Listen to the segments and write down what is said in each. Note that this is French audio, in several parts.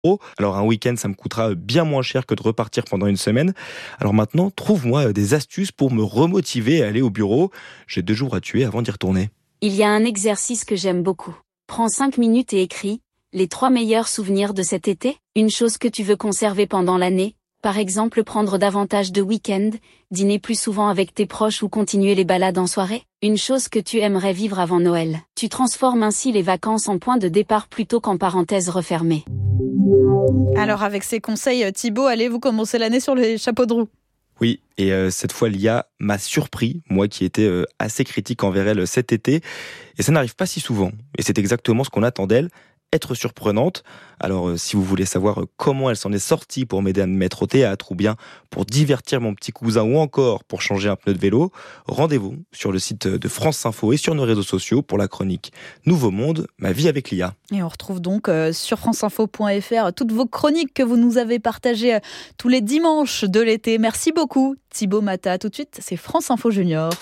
Alors un week-end, ça me coûtera bien moins cher que de repartir pendant une semaine. Alors maintenant, trouve-moi des astuces pour me remotiver à aller au bureau. J'ai 2 jours à tuer avant d'y retourner. Il y a un exercice que j'aime beaucoup. Prends 5 minutes et écris les 3 meilleurs souvenirs de cet été. Une chose que tu veux conserver pendant l'année. Par exemple, prendre davantage de week-ends, dîner plus souvent avec tes proches ou continuer les balades en soirée. Une chose que tu aimerais vivre avant Noël. Tu transformes ainsi les vacances en point de départ plutôt qu'en parenthèse refermée. Alors avec ces conseils, Thibaut, allez-vous commencer l'année sur les chapeaux de roue? Oui, et cette fois, l'IA m'a surpris, moi qui étais assez critique envers elle cet été. Et ça n'arrive pas si souvent. Et c'est exactement ce qu'on attend d'elle. Être surprenante. Alors, si vous voulez savoir comment elle s'en est sortie pour m'aider à me mettre au théâtre ou bien pour divertir mon petit cousin ou encore pour changer un pneu de vélo, rendez-vous sur le site de France Info et sur nos réseaux sociaux pour la chronique Nouveau Monde, ma vie avec l'IA. Et on retrouve donc sur franceinfo.fr toutes vos chroniques que vous nous avez partagées tous les dimanches de l'été. Merci beaucoup Thibaut Mata. Tout de suite, c'est France Info Junior.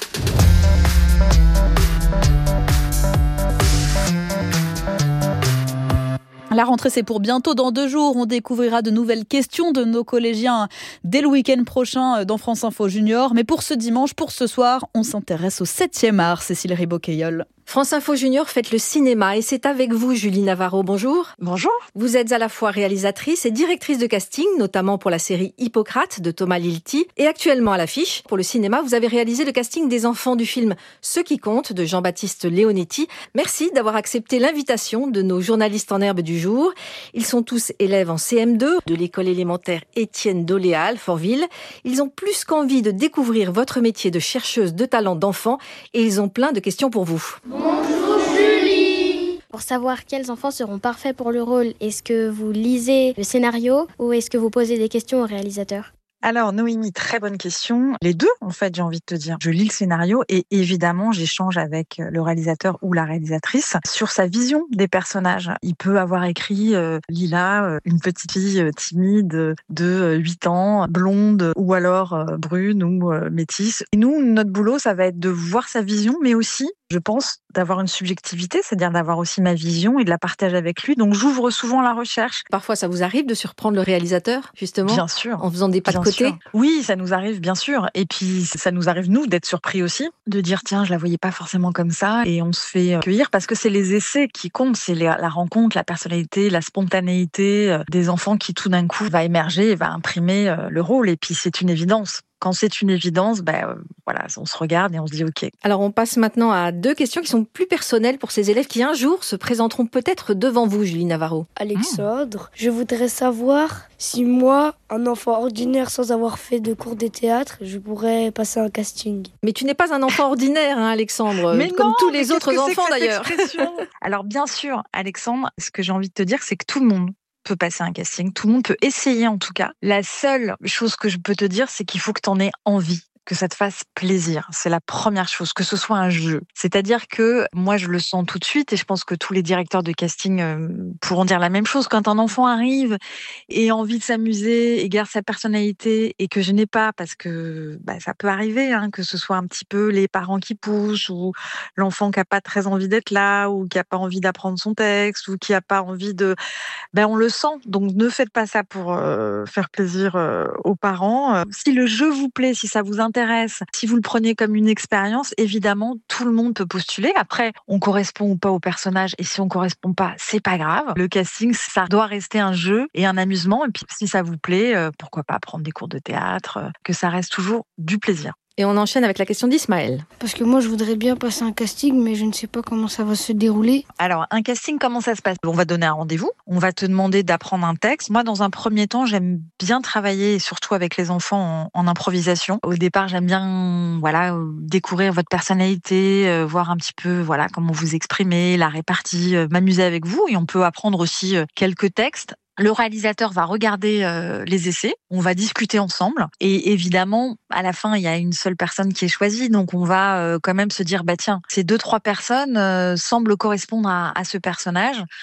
La rentrée, c'est pour bientôt. Dans 2 jours, on découvrira de nouvelles questions de nos collégiens dès le week-end prochain dans France Info Junior. Mais pour ce dimanche, pour ce soir, on s'intéresse au 7e art. Cécile Ribaud-Keilleul. France Info Junior fête le cinéma et c'est avec vous, Julie Navarro. Bonjour. Bonjour. Vous êtes à la fois réalisatrice et directrice de casting, notamment pour la série Hippocrate de Thomas Lilti. Et actuellement à l'affiche, pour le cinéma, vous avez réalisé le casting des enfants du film Ce qui compte de Jean-Baptiste Leonetti. Merci d'avoir accepté l'invitation de nos journalistes en herbe du jour. Ils sont tous élèves en CM2 de l'école élémentaire Étienne Doléa à Alfortville. Ils ont plus qu'envie de découvrir votre métier de chercheuse de talent d'enfants et ils ont plein de questions pour vous. Bonjour Julie. Pour savoir quels enfants seront parfaits pour le rôle, est-ce que vous lisez le scénario ou est-ce que vous posez des questions au réalisateur ? Alors Noémie, très bonne question. Les deux, en fait, j'ai envie de te dire. Je lis le scénario et évidemment, j'échange avec le réalisateur ou la réalisatrice sur sa vision des personnages. Il peut avoir écrit Lila, une petite fille timide de 8 ans, blonde ou alors brune ou métisse. Et nous, notre boulot, ça va être de voir sa vision, mais aussi, je pense, d'avoir une subjectivité, c'est-à-dire d'avoir aussi ma vision et de la partager avec lui. Donc j'ouvre souvent la recherche. Parfois, ça vous arrive de surprendre le réalisateur, justement, bien sûr, en faisant des pas de côté. Oui, ça nous arrive, bien sûr. Et puis, ça nous arrive, nous, d'être surpris aussi, de dire, tiens, je la voyais pas forcément comme ça. Et on se fait accueillir parce que c'est les essais qui comptent. C'est la rencontre, la personnalité, la spontanéité des enfants qui, tout d'un coup, va émerger et va imprimer le rôle. Et puis, c'est une évidence. Quand c'est une évidence, voilà, on se regarde et on se dit OK. Alors, on passe maintenant à 2 questions qui sont plus personnelles pour ces élèves qui, un jour, se présenteront peut-être devant vous, Julie Navarro. Alexandre, je voudrais savoir si moi, un enfant ordinaire sans avoir fait de cours de théâtre, je pourrais passer un casting. Mais tu n'es pas un enfant ordinaire, hein, Alexandre, mais comme non, tous les autres enfants d'ailleurs. Alors bien sûr, Alexandre, ce que j'ai envie de te dire, c'est que tout le monde peut passer un casting, tout le monde peut essayer en tout cas. La seule chose que je peux te dire, c'est qu'il faut que tu en aies envie, que ça te fasse plaisir. C'est la première chose, que ce soit un jeu. C'est-à-dire que moi, je le sens tout de suite et je pense que tous les directeurs de casting pourront dire la même chose. Quand un enfant arrive et a envie de s'amuser et garde sa personnalité et que je n'ai pas, parce que ça peut arriver, hein, que ce soit un petit peu les parents qui poussent ou l'enfant qui n'a pas très envie d'être là ou qui n'a pas envie d'apprendre son texte ou qui n'a pas envie de... on le sent. Donc, ne faites pas ça pour faire plaisir aux parents. Si le jeu vous plaît, si ça vous intéresse, si vous le prenez comme une expérience, évidemment, tout le monde peut postuler. Après, on correspond ou pas au personnage. Et si on correspond pas, c'est pas grave. Le casting, ça doit rester un jeu et un amusement. Et puis, si ça vous plaît, pourquoi pas prendre des cours de théâtre, que ça reste toujours du plaisir. Et on enchaîne avec la question d'Ismaël. Parce que moi, je voudrais bien passer un casting, mais je ne sais pas comment ça va se dérouler. Alors, un casting, comment ça se passe ? On va donner un rendez-vous. On va te demander d'apprendre un texte. Moi, dans un premier temps, j'aime bien travailler, surtout avec les enfants, en improvisation. Au départ, j'aime bien découvrir votre personnalité, voir un petit peu comment vous exprimez, la répartie, m'amuser avec vous. Et on peut apprendre aussi quelques textes. Le réalisateur va regarder les essais, on va discuter ensemble et évidemment, à la fin, il y a une seule personne qui est choisie. Donc, on va quand même se dire, tiens, ces 2-3 personnes semblent correspondre à ce personnage.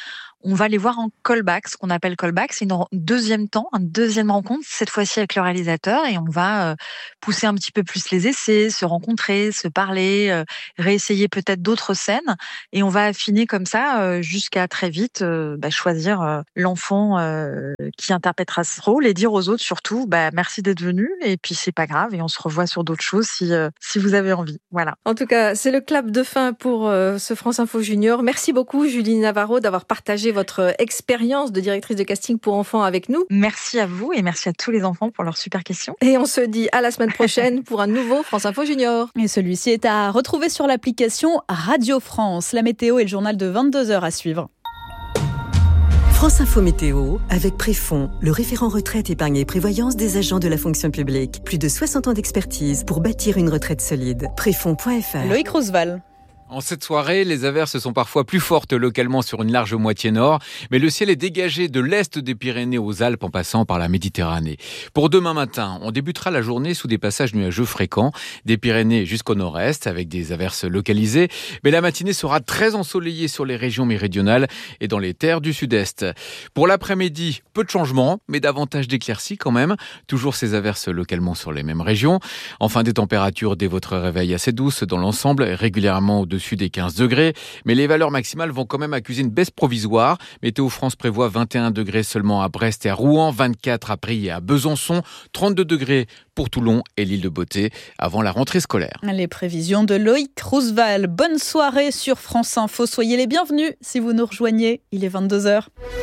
On va les voir en callback, ce qu'on appelle callback, c'est une deuxième rencontre, cette fois-ci avec le réalisateur, et on va pousser un petit peu plus les essais, se rencontrer, se parler, réessayer peut-être d'autres scènes, et on va affiner comme ça jusqu'à très vite choisir l'enfant qui interprétera ce rôle et dire aux autres surtout merci d'être venu, et puis c'est pas grave, et on se revoit sur d'autres choses si vous avez envie. Voilà. En tout cas, c'est le clap de fin pour ce France Info Junior. Merci beaucoup Julie Navarro d'avoir partagé votre expérience de directrice de casting pour enfants avec nous. Merci à vous et merci à tous les enfants pour leurs super questions. Et on se dit à la semaine prochaine pour un nouveau France Info Junior. Et celui-ci est à retrouver sur l'application Radio France. La météo et le journal de 22h à suivre. France Info Météo avec Préfond, le référent retraite, épargne et prévoyance des agents de la fonction publique. Plus de 60 ans d'expertise pour bâtir une retraite solide. Préfond.fr. Loïc Roosevelt. En cette soirée, les averses sont parfois plus fortes localement sur une large moitié nord, mais le ciel est dégagé de l'est des Pyrénées aux Alpes en passant par la Méditerranée. Pour demain matin, on débutera la journée sous des passages nuageux fréquents, des Pyrénées jusqu'au nord-est avec des averses localisées, mais la matinée sera très ensoleillée sur les régions méridionales et dans les terres du sud-est. Pour l'après-midi, peu de changements, mais davantage d'éclaircies quand même, toujours ces averses localement sur les mêmes régions. Enfin, des températures dès votre réveil assez douces dans l'ensemble, régulièrement au-dessus des 15 degrés, mais les valeurs maximales vont quand même accuser une baisse provisoire. Météo France prévoit 21 degrés seulement à Brest et à Rouen, 24 à Briey et à Besançon, 32 degrés pour Toulon et l'île de Beauté avant la rentrée scolaire. Les prévisions de Loïc Roosevelt. Bonne soirée sur France Info. Soyez les bienvenus si vous nous rejoignez. Il est 22h.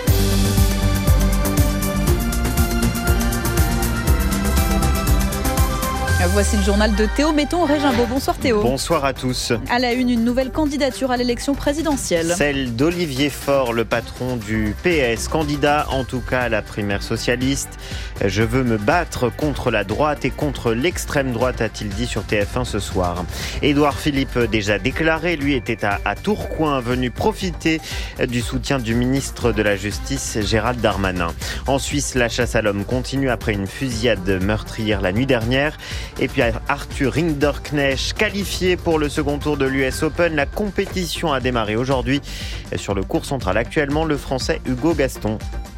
Voici le journal de Théo Metton-Régimbaud. Bonsoir Théo. Bonsoir à tous. À la une nouvelle candidature à l'élection présidentielle. Celle d'Olivier Faure, le patron du PS, candidat en tout cas à la primaire socialiste. Je veux me battre contre la droite et contre l'extrême droite, a-t-il dit sur TF1 ce soir. Édouard Philippe, déjà déclaré, lui était à Tourcoing, venu profiter du soutien du ministre de la Justice, Gérald Darmanin. En Suisse, la chasse à l'homme continue après une fusillade meurtrière la nuit dernière. Et puis Arthur Rinderknecht, qualifié pour le second tour de l'US Open. La compétition a démarré aujourd'hui. Sur le court central actuellement, le Français Hugo Gaston.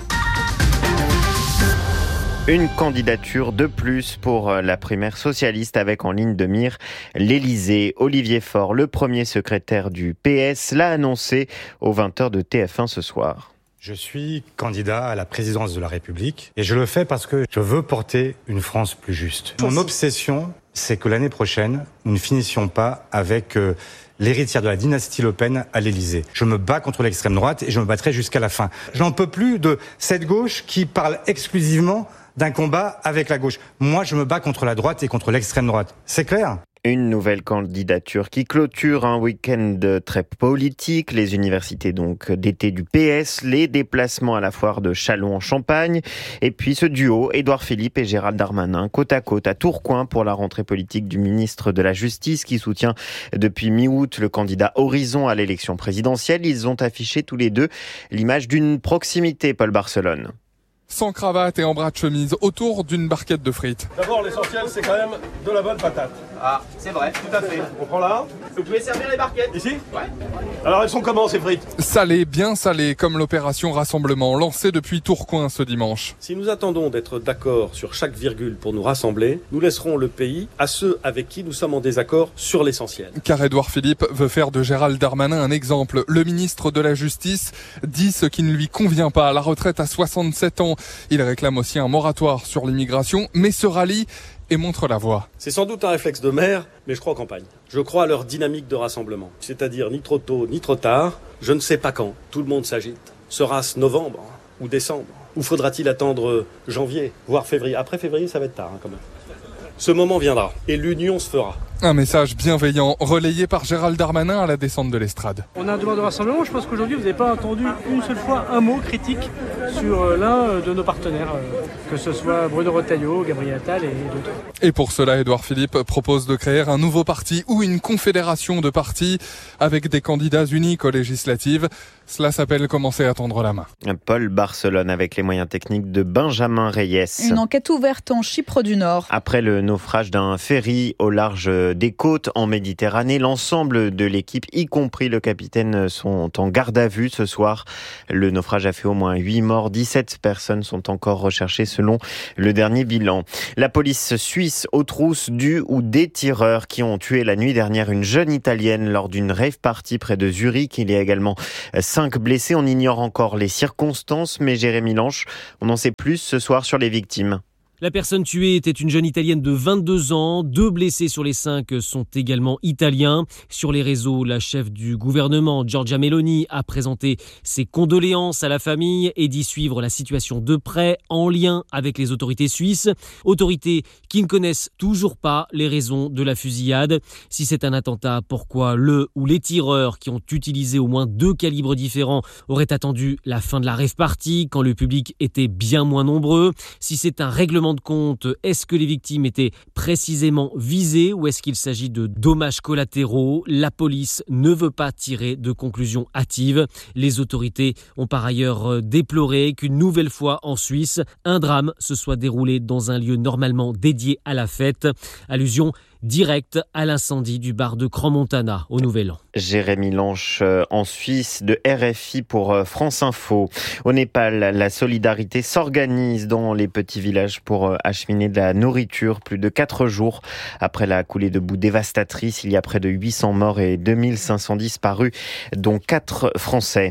Une candidature de plus pour la primaire socialiste avec en ligne de mire l'Élysée. Olivier Faure, le premier secrétaire du PS, l'a annoncé aux 20h de TF1 ce soir. Je suis candidat à la présidence de la République et je le fais parce que je veux porter une France plus juste. Mon obsession, c'est que l'année prochaine, nous ne finissions pas avec l'héritière de la dynastie Le Pen à l'Élysée. Je me bats contre l'extrême droite et je me battrai jusqu'à la fin. Je n'en peux plus de cette gauche qui parle exclusivement d'un combat avec la gauche. Moi, je me bats contre la droite et contre l'extrême droite. C'est clair ? Une nouvelle candidature qui clôture un week-end très politique. Les universités donc d'été du PS, les déplacements à la foire de Châlons en Champagne. Et puis ce duo, Édouard Philippe et Gérald Darmanin, côte à côte à Tourcoing pour la rentrée politique du ministre de la Justice qui soutient depuis mi-août le candidat Horizon à l'élection présidentielle. Ils ont affiché tous les deux l'image d'une proximité, Paul Barcelone. Sans cravate et en bras de chemise, autour d'une barquette de frites. D'abord, l'essentiel, c'est quand même de la bonne patate. Ah, c'est vrai. Tout à fait. On prend là. Vous pouvez servir les barquettes. Ici ? Ouais. Alors, elles sont comment, ces frites ? Salées, bien salées, comme l'opération Rassemblement, lancée depuis Tourcoing ce dimanche. Si nous attendons d'être d'accord sur chaque virgule pour nous rassembler, nous laisserons le pays à ceux avec qui nous sommes en désaccord sur l'essentiel. Car Édouard Philippe veut faire de Gérald Darmanin un exemple. Le ministre de la Justice dit ce qui ne lui convient pas. La retraite à 67 ans. Il réclame aussi un moratoire sur l'immigration, mais se rallie et montre la voie. C'est sans doute un réflexe de maire, mais je crois en campagne. Je crois à leur dynamique de rassemblement. C'est-à-dire ni trop tôt, ni trop tard. Je ne sais pas quand. Tout le monde s'agite. Sera-ce novembre ou décembre ? Ou faudra-t-il attendre janvier, voire février ? Après février, ça va être tard quand même. Ce moment viendra et l'union se fera. Un message bienveillant, relayé par Gérald Darmanin à la descente de l'estrade. On a un devoir de rassemblement. Je pense qu'aujourd'hui, vous n'avez pas entendu une seule fois un mot critique sur l'un de nos partenaires, que ce soit Bruno Retailleau, Gabriel Attal et d'autres. Et pour cela, Édouard Philippe propose de créer un nouveau parti ou une confédération de partis avec des candidats uniques aux législatives. Cela s'appelle commencer à tendre la main. Paul Barcelone avec les moyens techniques de Benjamin Reyes. Une enquête ouverte en Chypre du Nord. Après le naufrage d'un ferry au large des côtes en Méditerranée, l'ensemble de l'équipe, y compris le capitaine, sont en garde à vue ce soir. Le naufrage a fait au moins 8 morts, 17 personnes sont encore recherchées selon le dernier bilan. La police suisse aux trousses du ou des tireurs qui ont tué la nuit dernière une jeune Italienne lors d'une rave party près de Zurich. Il y a également 5 blessés. On ignore encore les circonstances, mais Jérémy Lanche, on en sait plus ce soir sur les victimes. La personne tuée était une jeune Italienne de 22 ans. 2 blessés sur les 5 sont également italiens. Sur les réseaux, la chef du gouvernement, Giorgia Meloni, a présenté ses condoléances à la famille et dit suivre la situation de près en lien avec les autorités suisses. Autorités qui ne connaissent toujours pas les raisons de la fusillade. Si c'est un attentat, pourquoi le ou les tireurs qui ont utilisé au moins 2 calibres différents auraient attendu la fin de la rave party quand le public était bien moins nombreux? Si c'est un règlement de compte, est-ce que les victimes étaient précisément visées ou est-ce qu'il s'agit de dommages collatéraux? La police ne veut pas tirer de conclusions hâtives. Les autorités ont par ailleurs déploré qu'une nouvelle fois en Suisse, un drame se soit déroulé dans un lieu normalement dédié à la fête. Allusion directe à l'incendie du bar de Crans-Montana au Nouvel An. Jérémy Lanche en Suisse de RFI pour France Info. Au Népal, la solidarité s'organise dans les petits villages pour acheminer de la nourriture. Plus de 4 jours après la coulée de boue dévastatrice, il y a près de 800 morts et 2500 disparus, dont 4 Français.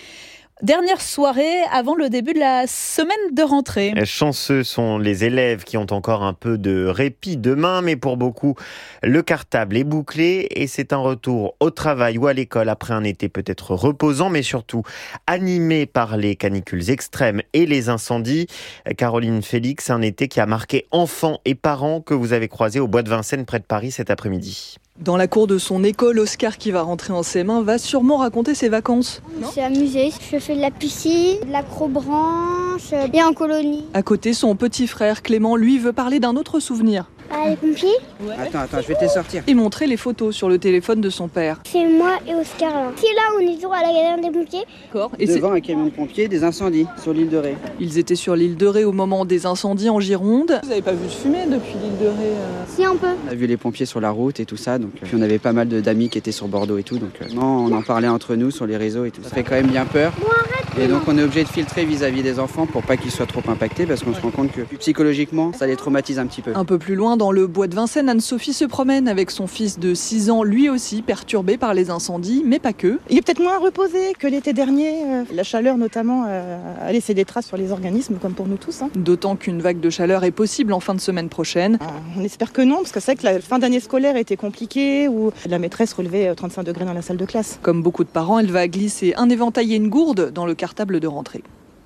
Dernière soirée avant le début de la semaine de rentrée. Chanceux sont les élèves qui ont encore un peu de répit demain, mais pour beaucoup, le cartable est bouclé et c'est un retour au travail ou à l'école après un été peut-être reposant, mais surtout animé par les canicules extrêmes et les incendies. Caroline Félix, un été qui a marqué enfants et parents que vous avez croisés au Bois de Vincennes près de Paris cet après-midi. Dans la cour de son école, Oscar, qui va rentrer en CM1, va sûrement raconter ses vacances. On s'est amusé. Je fais de la piscine, de l'acrobranche et en colonie. À côté, son petit frère Clément, lui, veut parler d'un autre souvenir. Ah, les pompiers ? Ouais. Attends, je vais te les sortir. Et montrer les photos sur le téléphone de son père. C'est moi et Oscar là. C'est là où on est toujours à la galerie des pompiers. D'accord. Et devant un camion de pompiers, des incendies sur l'île de Ré. Ils étaient sur l'île de Ré au moment des incendies en Gironde. Vous n'avez pas vu de fumée depuis l'île de Ré Si, un peu. On a vu les pompiers sur la route et tout ça. Donc, puis on avait pas mal d'amis qui étaient sur Bordeaux et tout. Donc non, on en parlait entre nous sur les réseaux et tout. Ça fait quand même bien peur. Bon, arrête. Et donc on est obligé de filtrer vis-à-vis des enfants pour pas qu'ils soient trop impactés parce qu'on se rend compte que psychologiquement ça les traumatise un petit peu. Un peu plus loin dans le Bois de Vincennes, Anne-Sophie se promène avec son fils de 6 ans, lui aussi perturbé par les incendies, mais pas que. Il est peut-être moins reposé que l'été dernier. La chaleur notamment a laissé des traces sur les organismes comme pour nous tous. D'autant qu'une vague de chaleur est possible en fin de semaine prochaine. On espère que non, parce que c'est vrai que la fin d'année scolaire était compliquée où la maîtresse relevait 35 degrés dans la salle de classe. Comme beaucoup de parents, elle va glisser un éventail et une gourde dans le cartable de rentrée.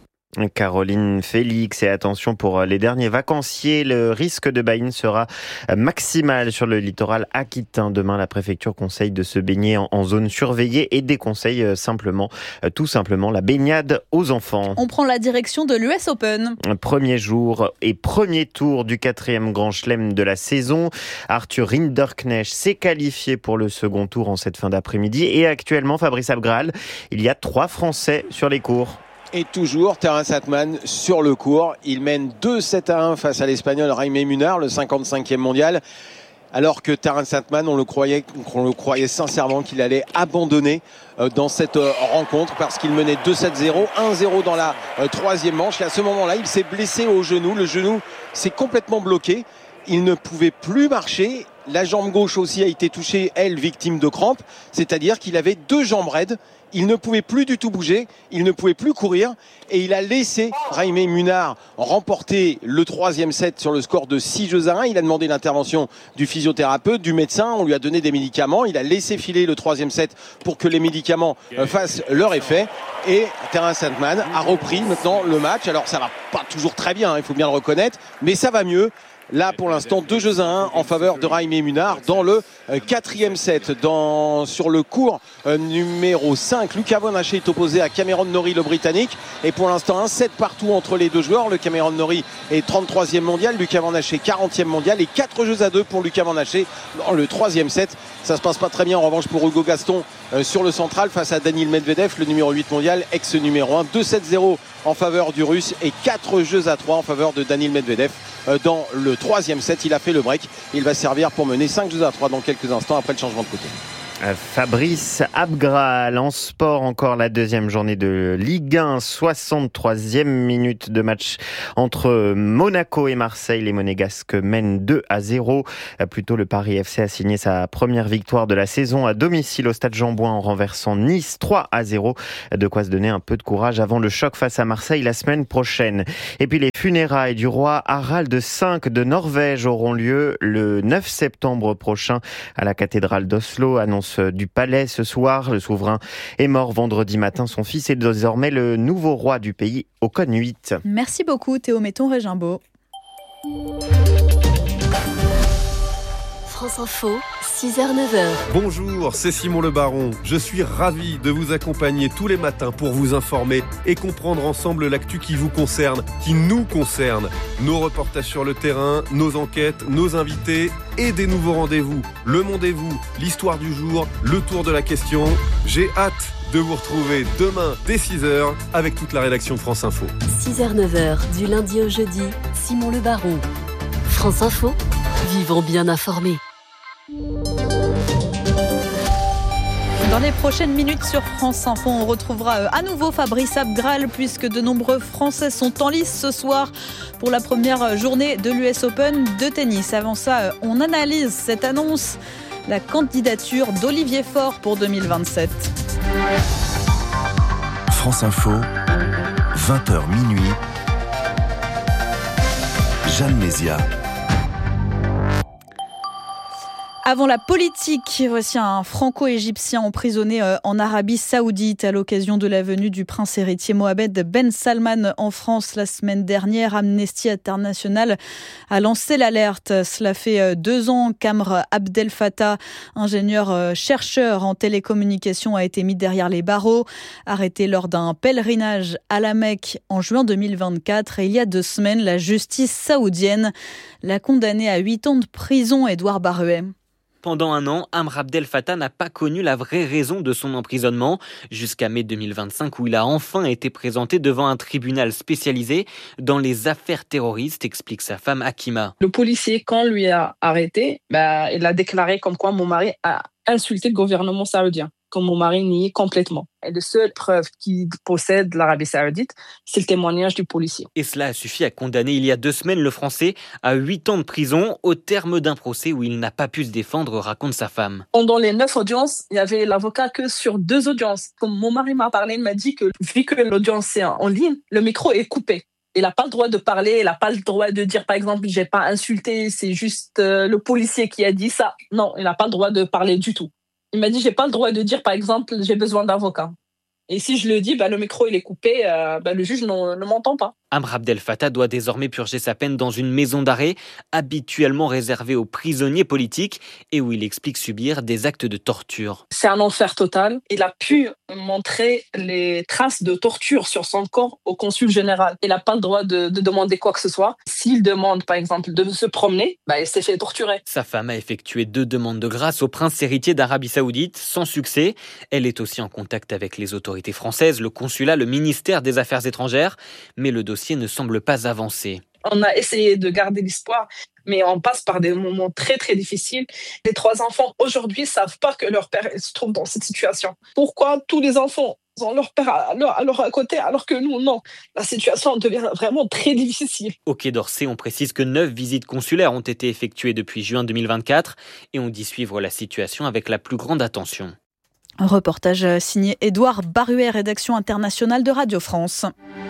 Caroline Félix, et attention pour les derniers vacanciers, le risque de baïne sera maximal sur le littoral aquitain. Demain, la préfecture conseille de se baigner en zone surveillée et déconseille tout simplement la baignade aux enfants. On prend la direction de l'US Open. Premier jour et premier tour du 4e Grand Chelem de la saison. Arthur Rinderknecht s'est qualifié pour le second tour en cette fin d'après-midi et actuellement, Fabrice Abgral, il y a 3 Français sur les cours. Et toujours, Terence Atman sur le court. Il mène 2-7-1 face à l'Espagnol Jaime Munar, le 55e mondial. Alors que Terence Atman, on le croyait sincèrement qu'il allait abandonner dans cette rencontre parce qu'il menait 2-7-0, 1-0 dans la 3e manche. Et à ce moment-là, il s'est blessé au genou. Le genou s'est complètement bloqué. Il ne pouvait plus marcher. La jambe gauche aussi a été touchée, elle, victime de crampes. C'est-à-dire qu'il avait 2 jambes raides. Il ne pouvait plus du tout bouger, il ne pouvait plus courir et il a laissé Jaime Munar remporter le 3e set sur le score de 6-1. Il a demandé l'intervention du physiothérapeute, du médecin, on lui a donné des médicaments, il a laissé filer le 3e set pour que les médicaments fassent leur effet et Terence Atman a repris maintenant le match. Alors ça va pas toujours très bien, il faut bien le reconnaître, mais ça va mieux. Là, pour l'instant, 2-1 en faveur de Jaime Munar dans le 4e set. Sur le court numéro 5, Lucas Van Haché est opposé à Cameron Norrie, le Britannique. Et pour l'instant, un set partout entre les deux joueurs. Le Cameron Norrie est 33e mondial, Lucas Van Haché 40e mondial. Et 4-2 pour Lucas Van Haché dans le 3e set. Ça se passe pas très bien en revanche pour Hugo Gaston sur le central face à Daniil Medvedev, le numéro 8 mondial, ex-numéro 1. 2-7-0 en faveur du Russe et 4-3 en faveur de Daniil Medvedev. Dans le 3e set, il a fait le break. Il va servir pour mener 5-3 dans quelques instants après le changement de côté. Fabrice Abgral en sport, encore la deuxième journée de Ligue 1, 63e minute de match entre Monaco et Marseille. Les Monégasques mènent 2-0. Plutôt, le Paris FC a signé sa première victoire de la saison à domicile au Stade Jean-Bouin en renversant Nice 3-0. De quoi se donner un peu de courage avant le choc face à Marseille la semaine prochaine. Et puis les funérailles du roi Harald V de Norvège auront lieu le 9 septembre prochain à la cathédrale d'Oslo. Annonce du palais ce soir. Le souverain est mort vendredi matin. Son fils est désormais le nouveau roi du pays, Haakon VIII. Merci beaucoup Théo Metton-Régimbaud. France Info, 6h-9h. Bonjour, c'est Simon Le Baron. Je suis ravi de vous accompagner tous les matins pour vous informer et comprendre ensemble l'actu qui vous concerne, qui nous concerne. Nos reportages sur le terrain, nos enquêtes, nos invités et des nouveaux rendez-vous. Le Monde et vous, l'histoire du jour, le tour de la question. J'ai hâte de vous retrouver demain dès 6h avec toute la rédaction de France Info. 6h-9h, du lundi au jeudi, Simon Le Baron. France Info, vivons bien informés. Dans les prochaines minutes sur France Info, on retrouvera à nouveau Fabrice Abgral puisque de nombreux Français sont en lice ce soir pour la première journée de l'US Open de tennis. Avant ça, on analyse cette annonce, la candidature d'Olivier Faure pour 2027. France Info, 20h minuit. Jeanne Mézia. Avant la politique, voici un franco-égyptien emprisonné en Arabie Saoudite à l'occasion de la venue du prince héritier Mohamed Ben Salman en France la semaine dernière. Amnesty International a lancé l'alerte. Cela fait 2 ans qu'Amr Abdel Fattah, ingénieur-chercheur en télécommunications, a été mis derrière les barreaux. Arrêté lors d'un pèlerinage à la Mecque en juin 2024. Et il y a 2 semaines, la justice saoudienne l'a condamné à 8 ans de prison. Édouard Baruet. Pendant 1 an, Amr Abdel Fattah n'a pas connu la vraie raison de son emprisonnement, jusqu'à mai 2025 où il a enfin été présenté devant un tribunal spécialisé dans les affaires terroristes, explique sa femme Hakima. Le policier, quand lui a arrêté, il a déclaré comme quoi mon mari a insulté le gouvernement saoudien, comme mon mari nie complètement. Et la seule preuve qu'il possède l'Arabie Saoudite, c'est le témoignage du policier. Et cela a suffi à condamner il y a 2 semaines le Français à 8 ans de prison au terme d'un procès où il n'a pas pu se défendre, raconte sa femme. Pendant les 9 audiences, il y avait l'avocat que sur 2 audiences. Comme mon mari m'a parlé, il m'a dit que vu que l'audience est en ligne, le micro est coupé. Il n'a pas le droit de parler, il n'a pas le droit de dire, par exemple, j'ai pas insulté, c'est juste le policier qui a dit ça. Non, il n'a pas le droit de parler du tout. Il m'a dit, j'ai pas le droit de dire, par exemple, j'ai besoin d'avocat. Et si je le dis, le micro il est coupé, le juge ne m'entend pas. Amr Abdel Fattah doit désormais purger sa peine dans une maison d'arrêt habituellement réservée aux prisonniers politiques et où il explique subir des actes de torture. C'est un enfer total. Il a pu montrer les traces de torture sur son corps au consul général. Il n'a pas le droit de demander quoi que ce soit. S'il demande, par exemple, de se promener, il s'est fait torturer. Sa femme a effectué 2 demandes de grâce au prince héritier d'Arabie Saoudite, sans succès. Elle est aussi en contact avec les autorités françaises, le consulat, le ministère des Affaires étrangères, mais le dossier ne semble pas avancer. On a essayé de garder l'espoir, mais on passe par des moments très très difficiles. Les 3 enfants aujourd'hui savent pas que leur père se trouve dans cette situation. Pourquoi tous les enfants ont leur père à leur côté alors que nous, non. La situation devient vraiment très difficile. Au Quai d'Orsay, on précise que 9 visites consulaires ont été effectuées depuis juin 2024 et on dit suivre la situation avec la plus grande attention. Un reportage signé Édouard Baruet, rédaction internationale de Radio France.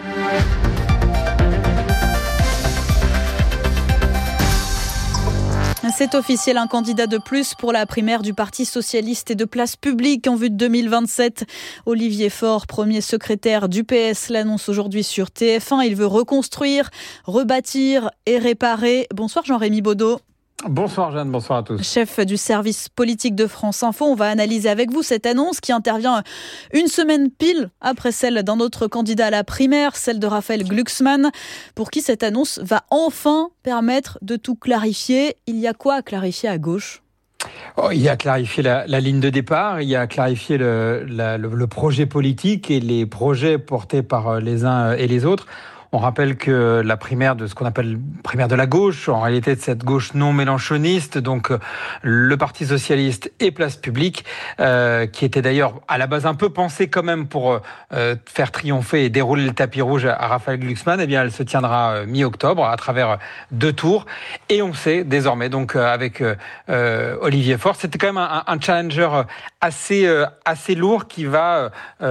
C'est officiel, un candidat de plus pour la primaire du Parti socialiste et de place publique en vue de 2027. Olivier Faure, premier secrétaire du PS, l'annonce aujourd'hui sur TF1. Il veut reconstruire, rebâtir et réparer. Bonsoir Jean-Rémy Baudot. Bonsoir Jeanne, bonsoir à tous. Chef du service politique de France Info, on va analyser avec vous cette annonce qui intervient 1 semaine pile après celle d'un autre candidat à la primaire, celle de Raphaël Glucksmann, pour qui cette annonce va enfin permettre de tout clarifier. Il y a quoi à clarifier à gauche ? Il y a clarifié la ligne de départ, il y a clarifié le projet politique et les projets portés par les uns et les autres. On rappelle que la primaire de ce qu'on appelle primaire de la gauche, en réalité de cette gauche non mélenchoniste, donc le Parti socialiste et Place publique, qui était d'ailleurs à la base un peu pensée quand même pour faire triompher et dérouler le tapis rouge à Raphaël Glucksmann, eh bien elle se tiendra mi-octobre à travers 2 tours. Et on sait désormais, donc avec Olivier Faure, c'était quand même un challenger assez lourd qui va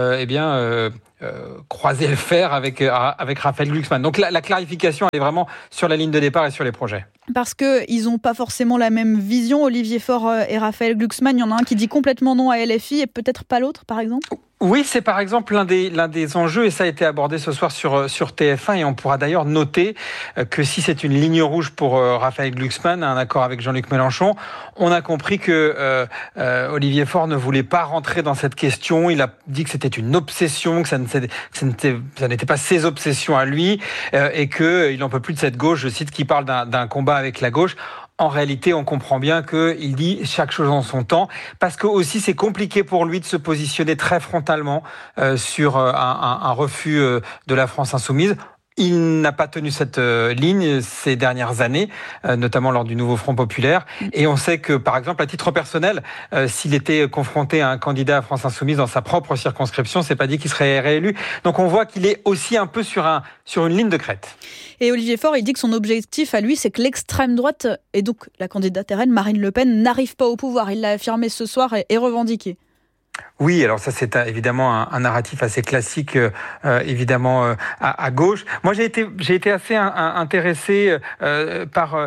croiser le fer avec Raphaël Glucksmann. Donc la clarification, elle est vraiment sur la ligne de départ et sur les projets. Parce qu'ils n'ont pas forcément la même vision, Olivier Faure et Raphaël Glucksmann. Il y en a un qui dit complètement non à LFI et peut-être pas l'autre, par exemple ? Oui, c'est par exemple l'un des enjeux, et ça a été abordé ce soir sur TF1, et on pourra d'ailleurs noter que si c'est une ligne rouge pour Raphaël Glucksmann, un accord avec Jean-Luc Mélenchon, on a compris que Olivier Faure ne voulait pas rentrer dans cette question. Il a dit que c'était une obsession, que ça n'était pas ses obsessions à lui, et qu'il n'en peut plus de cette gauche, je cite, qui parle d'un combat avec la gauche. En réalité, on comprend bien qu'il dit chaque chose en son temps, parce que aussi c'est compliqué pour lui de se positionner très frontalement sur un refus de la France insoumise. Il n'a pas tenu cette ligne ces dernières années, notamment lors du nouveau Front populaire. Et on sait que, par exemple, à titre personnel, s'il était confronté à un candidat à France insoumise dans sa propre circonscription, c'est pas dit qu'il serait réélu. Donc on voit qu'il est aussi un peu sur une ligne de crête. Et Olivier Faure, il dit que son objectif à lui, c'est que l'extrême droite, et donc la candidate RN, Marine Le Pen, n'arrive pas au pouvoir. Il l'a affirmé ce soir et revendiqué. Oui, alors ça c'est évidemment un narratif assez classique, évidemment à gauche. Moi j'ai été assez intéressé par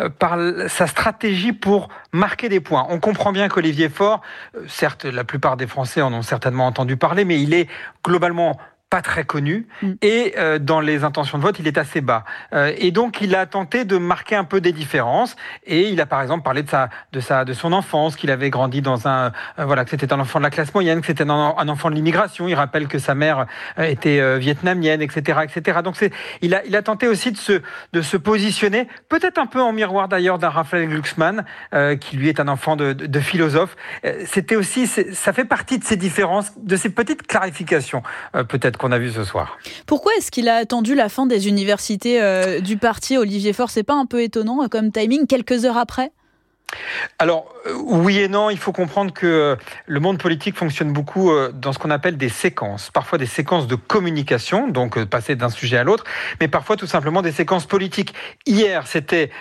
sa stratégie pour marquer des points. On comprend bien qu'Olivier Faure, certes la plupart des Français en ont certainement entendu parler, mais il est globalement pas très connu, et dans les intentions de vote, il est assez bas. Et donc, il a tenté de marquer un peu des différences, et il a par exemple parlé de son enfance, qu'il avait grandi dans que c'était un enfant de la classe moyenne, que c'était un enfant de l'immigration. Il rappelle que sa mère était vietnamienne, etc., etc. Donc, il a tenté aussi de se positionner, peut-être un peu en miroir d'ailleurs d'un Raphaël Glucksmann, qui lui est un enfant de philosophe. C'était aussi, ça fait partie de ces différences, de ces petites clarifications, peut-être qu'on a vu ce soir. Pourquoi est-ce qu'il a attendu la fin des universités du parti, Olivier Faure ? C'est pas un peu étonnant comme timing, quelques heures après ? Alors, oui et non, il faut comprendre que le monde politique fonctionne beaucoup dans ce qu'on appelle des séquences. Parfois des séquences de communication, donc passer d'un sujet à l'autre, mais parfois tout simplement des séquences politiques. Hier, c'était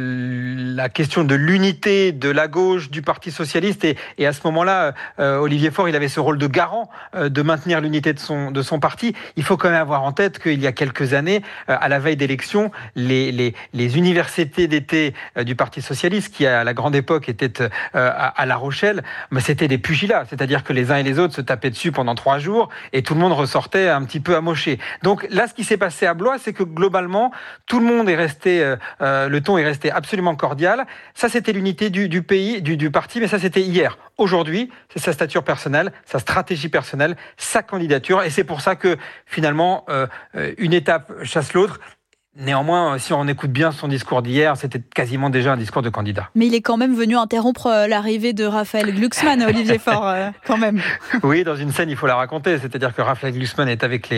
la question de l'unité de la gauche, du Parti socialiste, et à ce moment-là, Olivier Faure, il avait ce rôle de garant de maintenir l'unité de son parti. Il faut quand même avoir en tête qu'il y a quelques années, à la veille d'élections, les universités d'été du Parti socialiste, qui à la grande époque était à La Rochelle, mais c'était des pugilats, c'est-à-dire que les uns et les autres se tapaient dessus pendant 3 jours et tout le monde ressortait un petit peu amoché. Donc là, ce qui s'est passé à Blois, c'est que globalement, tout le monde est resté, le ton est resté absolument cordial. Ça, c'était l'unité du pays, du parti, mais ça, c'était hier. Aujourd'hui, c'est sa stature personnelle, sa stratégie personnelle, sa candidature, et c'est pour ça que finalement, une étape chasse l'autre. Néanmoins, si on écoute bien son discours d'hier, c'était quasiment déjà un discours de candidat. Mais il est quand même venu interrompre l'arrivée de Raphaël Glucksmann, Olivier Faure, quand même. Oui, dans une scène, il faut la raconter. C'est-à-dire que Raphaël Glucksmann est avec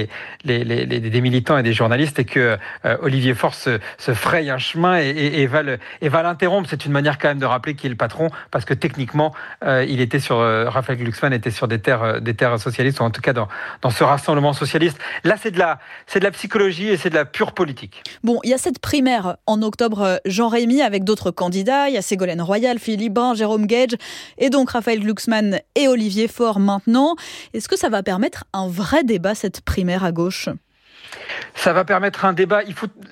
des militants et des journalistes, et que Olivier Faure se fraye un chemin et va l'interrompre. C'est une manière quand même de rappeler qui est le patron, parce que techniquement, Raphaël Glucksmann était sur des terres socialistes, ou en tout cas dans ce rassemblement socialiste. Là, c'est de la psychologie et c'est de la pure politique. Bon, il y a cette primaire en octobre, Jean Rémy, avec d'autres candidats. Il y a Ségolène Royal, Philippe Brun, Jérôme Gage, et donc Raphaël Glucksmann et Olivier Faure maintenant. Est-ce que ça va permettre un vrai débat, cette primaire à gauche ? Ça va permettre un débat.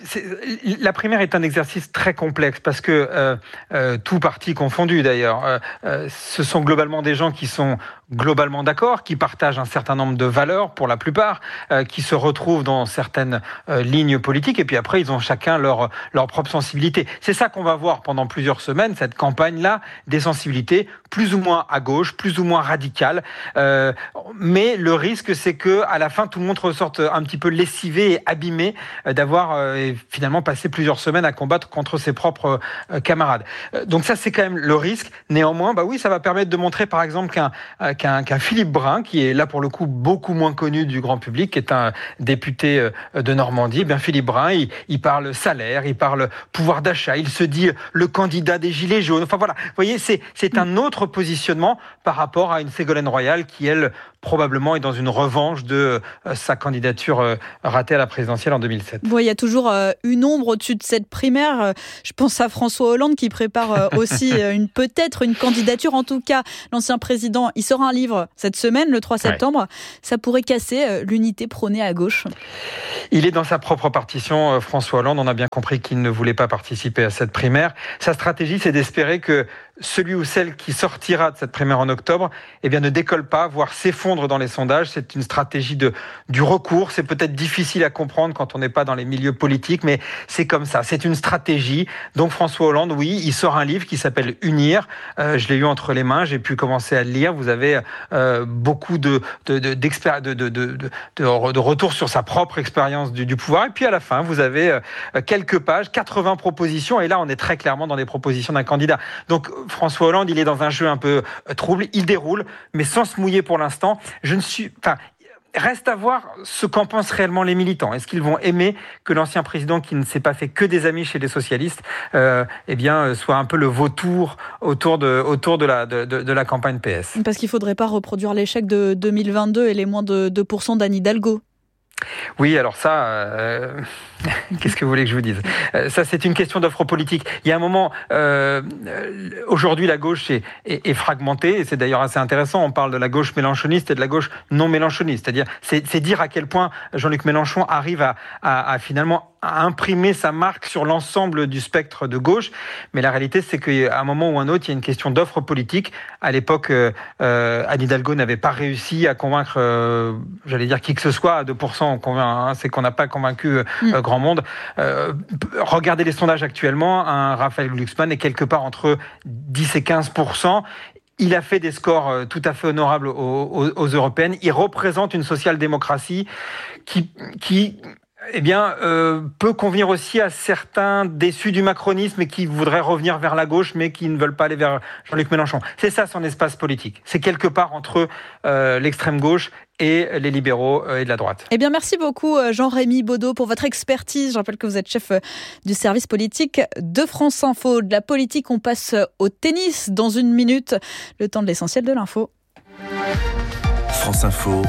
La primaire est un exercice très complexe, parce que tout parti confondu d'ailleurs, ce sont globalement des gens qui sont globalement d'accord, qui partagent un certain nombre de valeurs pour la plupart, qui se retrouvent dans certaines lignes politiques, et puis après ils ont chacun leur propre sensibilité. C'est ça qu'on va voir pendant plusieurs semaines, cette campagne-là, des sensibilités plus ou moins à gauche, plus ou moins radicales, mais le risque c'est que à la fin tout le monde ressorte un petit peu lessivé lessivé et abîmé d'avoir finalement passé plusieurs semaines à combattre contre ses propres camarades. Donc ça, c'est quand même le risque. Néanmoins, ça va permettre de montrer par exemple qu'un Philippe Brun, qui est là pour le coup beaucoup moins connu du grand public, qui est un député de Normandie, Philippe Brun, il parle salaire, il parle pouvoir d'achat, il se dit le candidat des Gilets jaunes. Enfin voilà, vous voyez, c'est un autre positionnement par rapport à une Ségolène Royal qui, elle, probablement est dans une revanche de sa candidature ratée à la présidentielle en 2007. Bon, il y a toujours une ombre au-dessus de cette primaire. Je pense à François Hollande qui prépare aussi peut-être une candidature. En tout cas, l'ancien président, il sort un livre cette semaine, le 3 septembre. Ça pourrait casser l'unité prônée à gauche. Il est dans sa propre partition, François Hollande. On a bien compris qu'il ne voulait pas participer à cette primaire. Sa stratégie, c'est d'espérer que celui ou celle qui sortira de cette primaire en octobre, ne décolle pas, voire s'effondre dans les sondages. C'est une stratégie du recours. C'est peut-être difficile à comprendre quand on n'est pas dans les milieux politiques, mais c'est comme ça. C'est une stratégie. Donc François Hollande, oui, il sort un livre qui s'appelle Unir. Je l'ai eu entre les mains. J'ai pu commencer à le lire. Vous avez beaucoup de retours sur sa propre expérience du pouvoir. Et puis à la fin, vous avez quelques pages, 80 propositions. Et là, on est très clairement dans des propositions d'un candidat. Donc François Hollande, il est dans un jeu un peu trouble. Il déroule, mais sans se mouiller pour l'instant. Reste à voir ce qu'en pensent réellement les militants. Est-ce qu'ils vont aimer que l'ancien président, qui ne s'est pas fait que des amis chez les socialistes, soit un peu le vautour autour de la campagne PS? Parce qu'il ne faudrait pas reproduire l'échec de 2022 et les moins de 2% d'Anne Hidalgo. Oui, alors ça, qu'est-ce que vous voulez que je vous dise ? Ça, c'est une question d'offre politique. Il y a un moment, aujourd'hui, la gauche est fragmentée, et c'est d'ailleurs assez intéressant. On parle de la gauche mélenchoniste et de la gauche non mélenchoniste. C'est-à-dire, c'est dire à quel point Jean-Luc Mélenchon arrive à finalement à imprimer sa marque sur l'ensemble du spectre de gauche. Mais la réalité, c'est qu'à un moment ou un autre, il y a une question d'offre politique. À l'époque, Anne Hidalgo n'avait pas réussi à convaincre, qui que ce soit, à 2%, c'est qu'on n'a pas convaincu grand monde. Regardez les sondages actuellement, un Raphaël Glucksmann est quelque part entre 10 et 15%. Il a fait des scores tout à fait honorables aux européennes. Il représente une social-démocratie qui peut convenir aussi à certains déçus du macronisme et qui voudraient revenir vers la gauche, mais qui ne veulent pas aller vers Jean-Luc Mélenchon. C'est ça son espace politique. C'est quelque part entre l'extrême gauche et les libéraux et de la droite. Eh bien, merci beaucoup Jean-Rémy Baudot pour votre expertise. Je rappelle que vous êtes chef du service politique de France Info. De la politique, on passe au tennis dans une minute. Le temps de l'essentiel de l'info. France Info,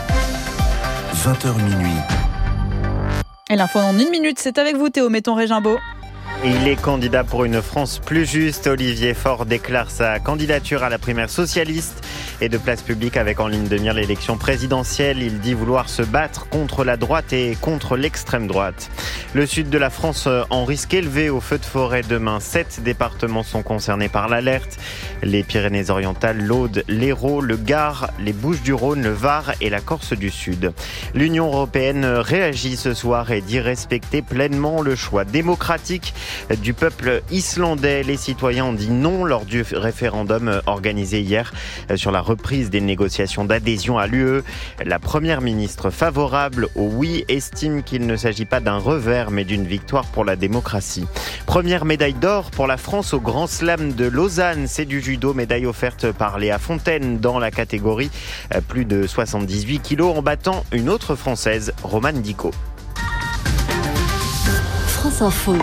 20h minuit. Et l'info en une minute, c'est avec vous Théo Metton-Régimbaud. Il est candidat pour une France plus juste. Olivier Faure déclare sa candidature à la primaire socialiste et de Place Publique avec en ligne de mire l'élection présidentielle. Il dit vouloir se battre contre la droite et contre l'extrême droite. Le sud de la France en risque élevé au feu de forêt demain. 7 départements sont concernés par l'alerte. Les Pyrénées-Orientales, l'Aude, l'Hérault, le Gard, les Bouches-du-Rhône, le Var et la Corse du Sud. L'Union européenne réagit ce soir et dit respecter pleinement le choix démocratique du peuple islandais. Les citoyens ont dit non lors du référendum organisé hier sur la reprise des négociations d'adhésion à l'UE. La première ministre favorable au oui estime qu'il ne s'agit pas d'un revers mais d'une victoire pour la démocratie. Première médaille d'or pour la France au Grand Slam de Lausanne. C'est du judo, médaille offerte par Léa Fontaine dans la catégorie plus de 78 kilos en battant une autre Française, Romane Dico. France Info.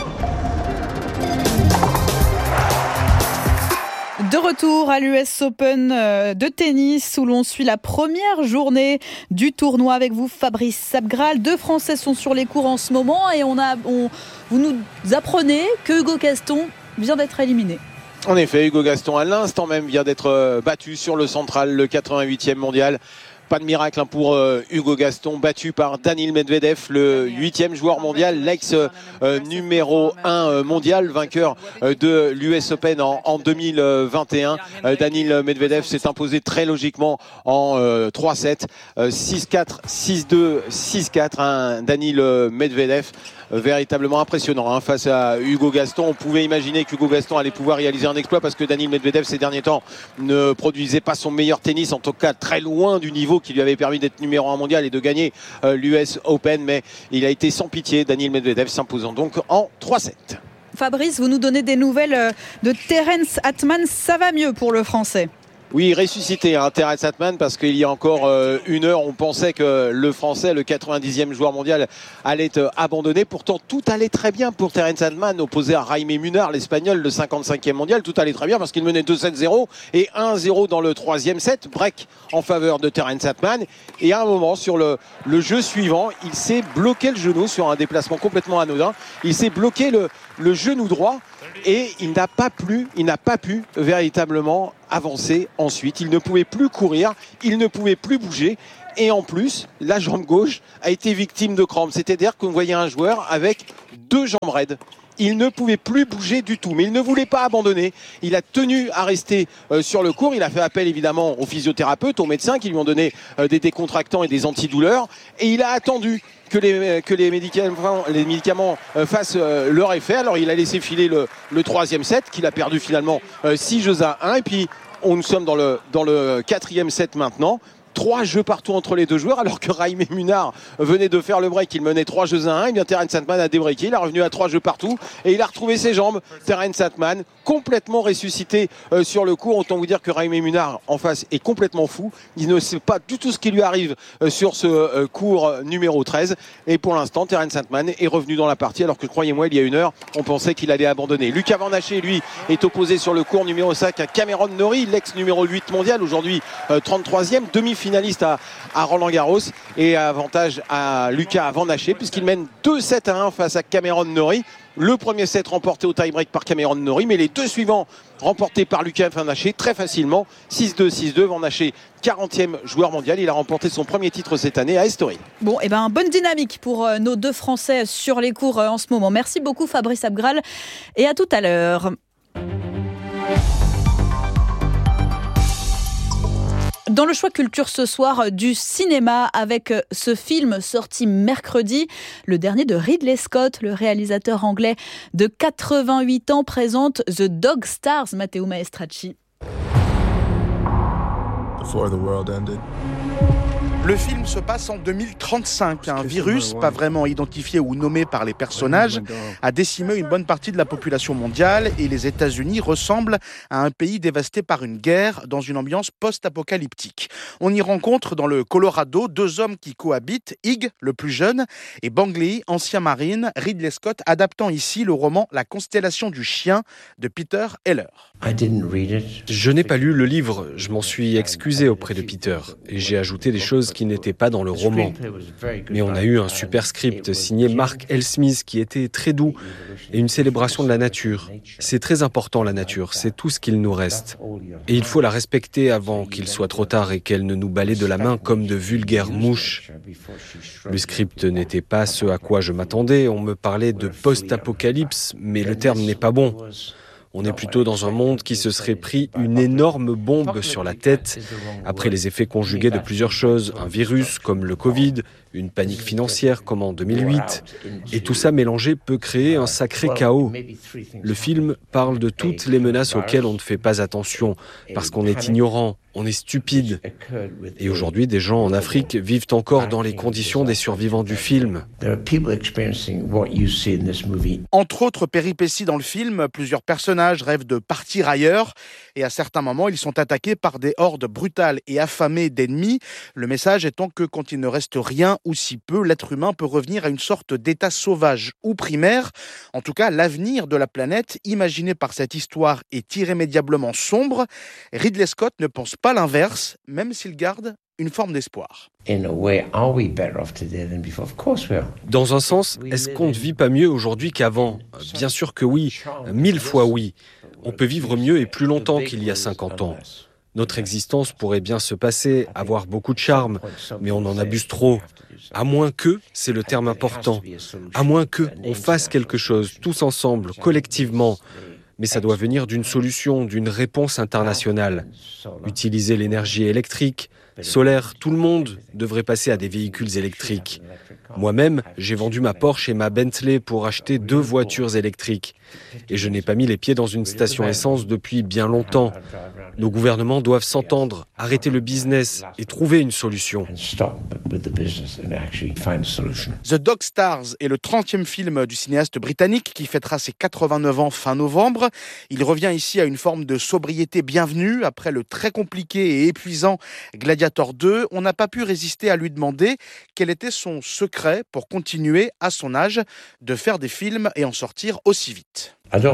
De retour à l'US Open de tennis où l'on suit la première journée du tournoi avec vous Fabrice Sabgral. 2 Français sont sur les cours en ce moment et vous nous apprenez que Hugo Gaston vient d'être éliminé. En effet, Hugo Gaston à l'instant même vient d'être battu sur le central, le 88e mondial. Pas de miracle pour Hugo Gaston, battu par Daniil Medvedev, le 8e joueur mondial, l'ex numéro 1 mondial, vainqueur de l'US Open en 2021. Daniil Medvedev s'est imposé très logiquement en 3-7, 6-4, 6-2, 6-4. Daniil Medvedev, véritablement impressionnant face à Hugo Gaston. On pouvait imaginer qu'Hugo Gaston allait pouvoir réaliser un exploit parce que Daniil Medvedev ces derniers temps ne produisait pas son meilleur tennis, en tout cas très loin du niveau qui lui avait permis d'être numéro 1 mondial et de gagner l'US Open, mais il a été sans pitié, Daniil Medvedev s'imposant donc en 3-7. Fabrice, vous nous donnez des nouvelles de Terence Atman, ça va mieux pour le Français? Oui, ressuscité, Terence Atman, parce qu'il y a encore une heure, on pensait que le Français, le 90e joueur mondial, allait être abandonné. Pourtant, tout allait très bien pour Terence Atman, opposé à Jaime Munar, l'Espagnol, le 55e mondial. Tout allait très bien parce qu'il menait 2-7-0 et 1-0 dans le 3e set. Break en faveur de Terence Atman. Et à un moment, sur le jeu suivant, il s'est bloqué le genou sur un déplacement complètement anodin. Il s'est bloqué le genou droit. Et il n'a pas pu véritablement avancer ensuite. Il ne pouvait plus courir, il ne pouvait plus bouger. Et en plus, la jambe gauche a été victime de crampes. C'est-à-dire qu'on voyait un joueur avec 2 jambes raides. Il ne pouvait plus bouger du tout, mais il ne voulait pas abandonner. Il a tenu à rester sur le court. Il a fait appel évidemment aux physiothérapeutes, aux médecins qui lui ont donné des décontractants et des antidouleurs. Et il a attendu que les médicaments fassent leur effet. Alors il a laissé filer le 3e set qu'il a perdu finalement 6-1. Et puis nous sommes dans le 4e set maintenant. 3 jeux partout entre les deux joueurs, alors que Jaime Munar venait de faire le break, il menait 3-1. Et bien Terence Atman a débreaké, il est revenu à 3 jeux partout et il a retrouvé ses jambes. Terence Atman complètement ressuscité sur le court. Autant vous dire que Jaime Munar en face est complètement fou. Il ne sait pas du tout ce qui lui arrive sur ce court numéro 13. Et pour l'instant, Terence Atman est revenu dans la partie, alors que croyez-moi, il y a une heure, on pensait qu'il allait abandonner. Lucas Van Haché, lui, est opposé sur le court numéro 5 à Cameron Norrie, l'ex numéro 8 mondial, aujourd'hui 33e, demi-finaliste à Roland-Garros, et avantage à Lucas Van Haché puisqu'il mène 2-7-1 face à Cameron Norrie. Le premier set remporté au tie-break par Cameron Norrie, mais les 2 suivants remportés par Lucas Van Haché très facilement, 6-2, 6-2. Van Haché, 40e joueur mondial, il a remporté son premier titre cette année à Estoril. Bon, et bonne dynamique pour nos 2 Français sur les cours en ce moment. Merci beaucoup Fabrice Abgral et à tout à l'heure. Dans le choix culture ce soir, du cinéma avec ce film sorti mercredi, le dernier de Ridley Scott, le réalisateur anglais de 88 ans, présente The Dog Stars, Matteo Maestracci. Before the world ended. Le film se passe en 2035. Un virus, pas vraiment identifié ou nommé par les personnages, a décimé une bonne partie de la population mondiale et les États-Unis ressemblent à un pays dévasté par une guerre dans une ambiance post-apocalyptique. On y rencontre dans le Colorado 2 hommes qui cohabitent, Ig, le plus jeune, et Bang Lee, ancien marine, Ridley Scott adaptant ici le roman La constellation du chien de Peter Heller. Je n'ai pas lu le livre, je m'en suis excusé auprès de Peter et j'ai ajouté des choses qui n'étaient pas dans le roman. Mais on a eu un super script signé Mark L. Smith qui était très doux et une célébration de la nature. C'est très important la nature, c'est tout ce qu'il nous reste. Et il faut la respecter avant qu'il soit trop tard et qu'elle ne nous balaie de la main comme de vulgaires mouches. Le script n'était pas ce à quoi je m'attendais, on me parlait de post-apocalypse, mais le terme n'est pas bon. On est plutôt dans un monde qui se serait pris une énorme bombe sur la tête, après les effets conjugués de plusieurs choses, un virus comme le Covid, une panique financière comme en 2008, et tout ça mélangé peut créer un sacré chaos. Le film parle de toutes les menaces auxquelles on ne fait pas attention, parce qu'on est ignorant, on est stupide. Et aujourd'hui, des gens en Afrique vivent encore dans les conditions des survivants du film. Entre autres péripéties dans le film, plusieurs personnages rêvent de partir ailleurs et à certains moments, ils sont attaqués par des hordes brutales et affamées d'ennemis. Le message étant que quand il ne reste rien ou si peu, l'être humain peut revenir à une sorte d'état sauvage ou primaire. En tout cas, l'avenir de la planète, imaginé par cette histoire, est irrémédiablement sombre. Ridley Scott ne pense pas l'inverse, même s'il garde une forme d'espoir. Dans un sens, est-ce qu'on ne vit pas mieux aujourd'hui qu'avant ? Bien sûr que oui, 1000 fois oui. On peut vivre mieux et plus longtemps qu'il y a 50 ans. Notre existence pourrait bien se passer, avoir beaucoup de charme, mais on en abuse trop. À moins que, c'est le terme important, à moins que on fasse quelque chose tous ensemble, collectivement. Mais ça doit venir d'une solution, d'une réponse internationale. Utiliser l'énergie électrique, solaire, tout le monde devrait passer à des véhicules électriques. Moi-même, j'ai vendu ma Porsche et ma Bentley pour acheter 2 voitures électriques. Et je n'ai pas mis les pieds dans une station essence depuis bien longtemps. Nos gouvernements doivent s'entendre, arrêter le business et trouver une solution. The Dog Stars est le 30e film du cinéaste britannique qui fêtera ses 89 ans fin novembre. Il revient ici à une forme de sobriété bienvenue. Après le très compliqué et épuisant Gladiator 2, on n'a pas pu résister à lui demander quel était son secret pour continuer, à son âge, de faire des films et en sortir aussi vite.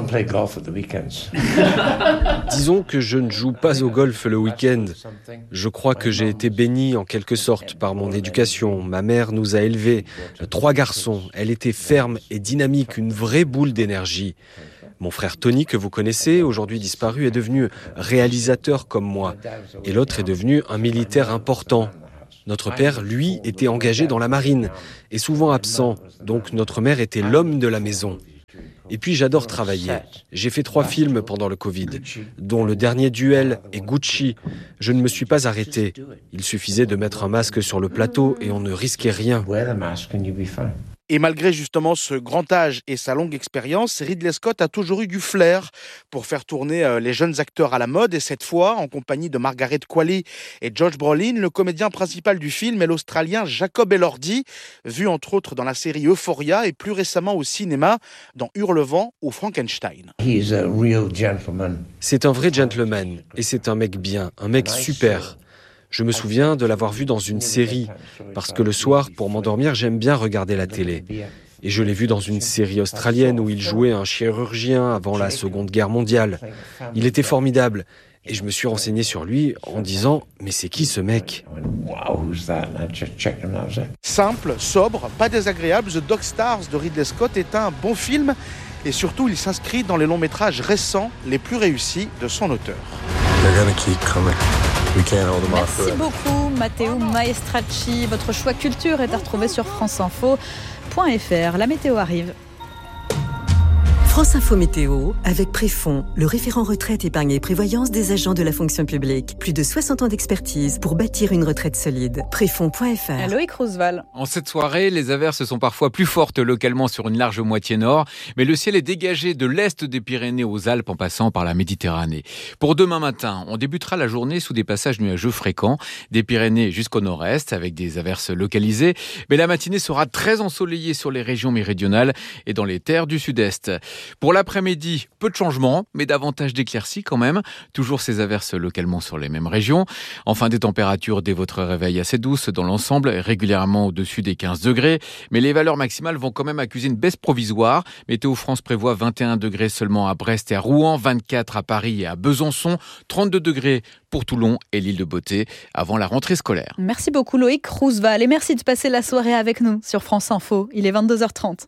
Disons que je ne joue pas au golf le week-end. Je crois que j'ai été béni en quelque sorte par mon éducation. Ma mère nous a élevés, 3 garçons. Elle était ferme et dynamique, une vraie boule d'énergie. Mon frère Tony, que vous connaissez, aujourd'hui disparu, est devenu réalisateur comme moi. Et l'autre est devenu un militaire important. Notre père, lui, était engagé dans la marine et souvent absent. Donc notre mère était l'homme de la maison. Et puis j'adore travailler. J'ai fait 3 films pendant le Covid, dont le dernier Duel et Gucci. Je ne me suis pas arrêté. Il suffisait de mettre un masque sur le plateau et on ne risquait rien. Et malgré justement ce grand âge et sa longue expérience, Ridley Scott a toujours eu du flair pour faire tourner les jeunes acteurs à la mode. Et cette fois, en compagnie de Margaret Qualley et Josh Brolin, le comédien principal du film est l'Australien Jacob Elordi, vu entre autres dans la série Euphoria et plus récemment au cinéma dans Hurlevent ou Frankenstein. C'est un vrai gentleman et c'est un mec bien, un mec super. Je me souviens de l'avoir vu dans une série, parce que le soir, pour m'endormir, j'aime bien regarder la télé. Et je l'ai vu dans une série australienne où il jouait un chirurgien avant la Seconde Guerre mondiale. Il était formidable. Et je me suis renseigné sur lui en disant « Mais c'est qui ce mec ?» Simple, sobre, pas désagréable, The Dog Stars de Ridley Scott est un bon film. Et surtout, il s'inscrit dans les longs métrages récents les plus réussis de son auteur. Merci beaucoup Matteo Maestracci. Votre choix culture est à retrouver sur franceinfo.fr. La météo arrive. France Info Météo, avec Préfond, le référent retraite, épargne et prévoyance des agents de la fonction publique. Plus de 60 ans d'expertise pour bâtir une retraite solide. Préfond.fr. Loïc Roosevelt. En cette soirée, les averses sont parfois plus fortes localement sur une large moitié nord, mais le ciel est dégagé de l'est des Pyrénées aux Alpes en passant par la Méditerranée. Pour demain matin, on débutera la journée sous des passages nuageux fréquents, des Pyrénées jusqu'au nord-est avec des averses localisées, mais la matinée sera très ensoleillée sur les régions méridionales et dans les terres du sud-est. Pour l'après-midi, peu de changements, mais davantage d'éclaircies quand même. Toujours ces averses localement sur les mêmes régions. Enfin, des températures dès votre réveil assez douces dans l'ensemble, régulièrement au-dessus des 15 degrés. Mais les valeurs maximales vont quand même accuser une baisse provisoire. Météo France prévoit 21 degrés seulement à Brest et à Rouen, 24 à Paris et à Besançon, 32 degrés pour Toulon et l'île de Beauté avant la rentrée scolaire. Merci beaucoup Loïc Roosevelt et merci de passer la soirée avec nous sur France Info. Il est 22h30.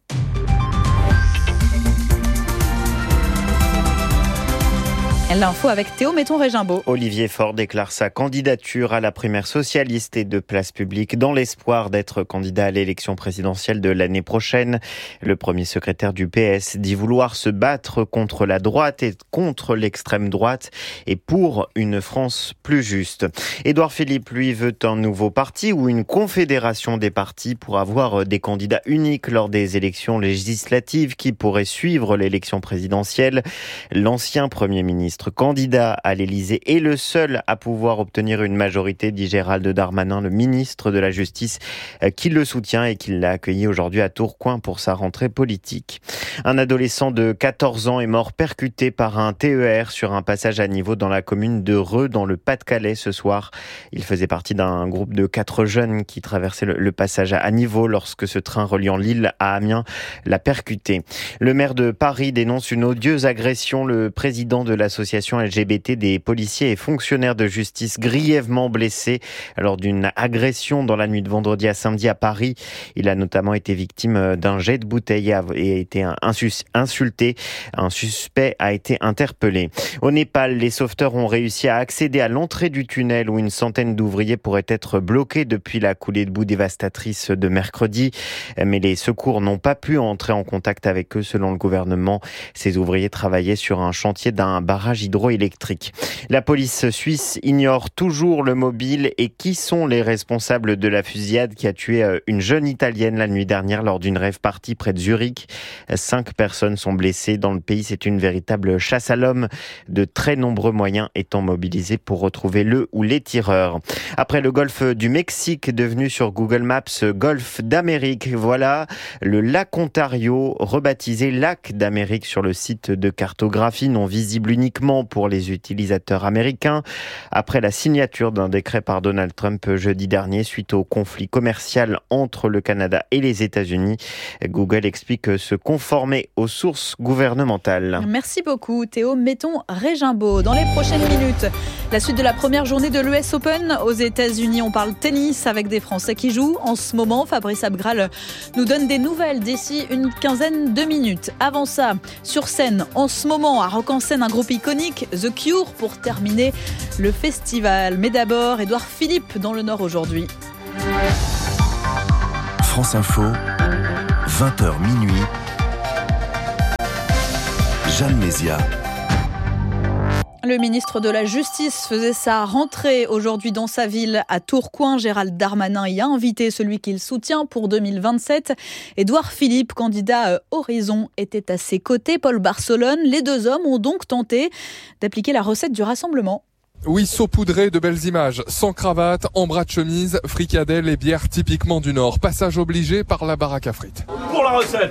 L'info avec Théo Metton-Régimbaud. Olivier Faure déclare sa candidature à la primaire socialiste et de place publique dans l'espoir d'être candidat à l'élection présidentielle de l'année prochaine. Le premier secrétaire du PS dit vouloir se battre contre la droite et contre l'extrême droite et pour une France plus juste. Édouard Philippe, lui, veut un nouveau parti ou une confédération des partis pour avoir des candidats uniques lors des élections législatives qui pourraient suivre l'élection présidentielle. L'ancien Premier ministre candidat à l'Élysée est le seul à pouvoir obtenir une majorité, dit Gérald Darmanin, le ministre de la Justice, qui le soutient et qui l'a accueilli aujourd'hui à Tourcoing pour sa rentrée politique. Un adolescent de 14 ans est mort percuté par un TER sur un passage à niveau dans la commune de Reux, dans le Pas-de-Calais ce soir. Il faisait partie d'un groupe de 4 jeunes qui traversaient le passage à niveau lorsque ce train reliant Lille à Amiens l'a percuté. Le maire de Paris dénonce une odieuse agression. Le président de l'association LGBT des policiers et fonctionnaires de justice grièvement blessés lors d'une agression dans la nuit de vendredi à samedi à Paris. Il a notamment été victime d'un jet de bouteille et a été insulté. Un suspect a été interpellé. Au Népal, les sauveteurs ont réussi à accéder à l'entrée du tunnel où une centaine d'ouvriers pourraient être bloqués depuis la coulée de boue dévastatrice de mercredi. Mais les secours n'ont pas pu entrer en contact avec eux selon le gouvernement. Ces ouvriers travaillaient sur un chantier d'un barrage barrage hydroélectrique. La police suisse ignore toujours le mobile et qui sont les responsables de la fusillade qui a tué une jeune Italienne la nuit dernière lors d'une rave party près de Zurich. 5 personnes sont blessées. Dans le pays, c'est une véritable chasse à l'homme, de très nombreux moyens étant mobilisés pour retrouver le ou les tireurs. Après le golfe du Mexique, devenu sur Google Maps golfe d'Amérique, voilà le lac Ontario, rebaptisé lac d'Amérique sur le site de cartographie, non visible uniquement pour les utilisateurs américains. Après la signature d'un décret par Donald Trump jeudi dernier suite au conflit commercial entre le Canada et les États-Unis, Google explique se conformer aux sources gouvernementales. Merci beaucoup Théo. Mettons Régimbaud. Dans les prochaines minutes, la suite de la première journée de l'US Open aux États-Unis. On parle tennis avec des Français qui jouent en ce moment. Fabrice Abgral nous donne des nouvelles d'ici une quinzaine de minutes. Avant ça, sur scène, en ce moment, à Rock en Seine, un groupe iconique, The Cure, pour terminer le festival. Mais d'abord, Édouard Philippe dans le Nord aujourd'hui. France Info, 20h minuit. Jeanne Mézia. Le ministre de la Justice faisait sa rentrée aujourd'hui dans sa ville à Tourcoing. Gérald Darmanin y a invité celui qu'il soutient pour 2027. Édouard Philippe, candidat Horizon, était à ses côtés. Paul Barcelone, les deux hommes ont donc tenté d'appliquer la recette du rassemblement. Oui, saupoudré de belles images, sans cravate, en bras de chemise, fricadelle et bière typiquement du Nord. Passage obligé par la baraque à frites. Pour la recette,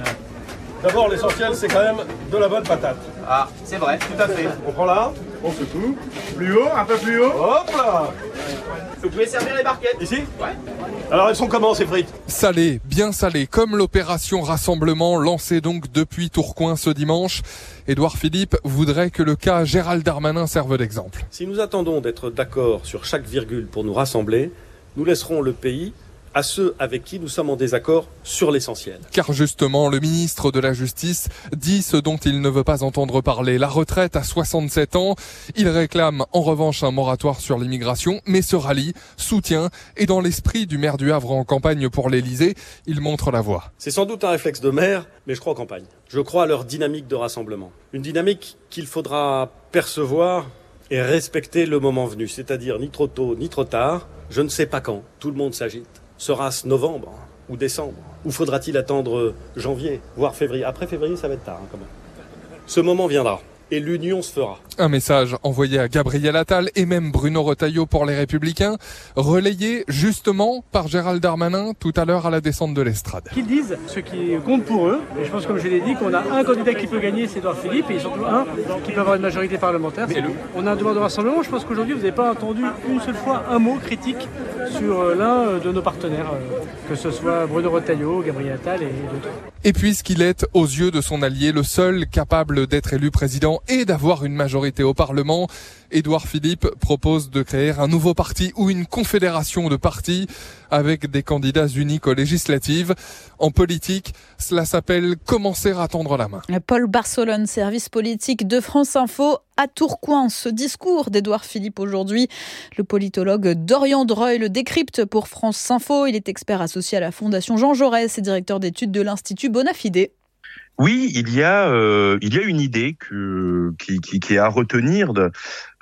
d'abord l'essentiel c'est quand même de la bonne patate. Ah, c'est vrai. Tout à fait. On prend là, on secoue. Plus haut, un peu plus haut. Hop là. Vous pouvez servir les barquettes. Ici ? Ouais. Alors elles sont comment ces frites ? Salées, bien salées, comme l'opération Rassemblement lancée donc depuis Tourcoing ce dimanche. Édouard Philippe voudrait que le cas Gérald Darmanin serve d'exemple. Si nous attendons d'être d'accord sur chaque virgule pour nous rassembler, nous laisserons le pays à ceux avec qui nous sommes en désaccord sur l'essentiel. Car justement, le ministre de la Justice dit ce dont il ne veut pas entendre parler. La retraite à 67 ans. Il réclame en revanche un moratoire sur l'immigration, mais se rallie, soutient, et dans l'esprit du maire du Havre en campagne pour l'Elysée, il montre la voie. C'est sans doute un réflexe de maire, mais je crois en campagne. Je crois à leur dynamique de rassemblement. Une dynamique qu'il faudra percevoir et respecter le moment venu, c'est-à-dire ni trop tôt ni trop tard, je ne sais pas quand, tout le monde s'agite. Sera-ce novembre ou décembre ? Ou faudra-t-il attendre janvier, voire février ? Après février, ça va être tard quand même. Ce moment viendra et l'union se fera. Un message envoyé à Gabriel Attal et même Bruno Retailleau pour les Républicains, relayé justement par Gérald Darmanin tout à l'heure à la descente de l'estrade. Qu'ils disent ce qui compte pour eux. Et je pense, comme je l'ai dit, qu'on a un candidat qui peut gagner, c'est Édouard Philippe, et surtout un qui peut avoir une majorité parlementaire. On a un devoir de rassemblement. Je pense qu'aujourd'hui, vous n'avez pas entendu une seule fois un mot critique sur l'un de nos partenaires, que ce soit Bruno Retailleau, Gabriel Attal et d'autres. Et puisqu'il est, aux yeux de son allié, le seul capable d'être élu président et d'avoir une majorité au Parlement, Édouard Philippe propose de créer un nouveau parti ou une confédération de partis avec des candidats uniques aux législatives. En politique, cela s'appelle commencer à tendre la main. Paul Barcelone, service politique de France Info à Tourcoing. Ce discours d'Édouard Philippe aujourd'hui, le politologue Dorian Dreuil le décrypte pour France Info. Il est expert associé à la Fondation Jean Jaurès et directeur d'études de l'Institut Bonafide. Oui, il y a une idée qui est à retenir de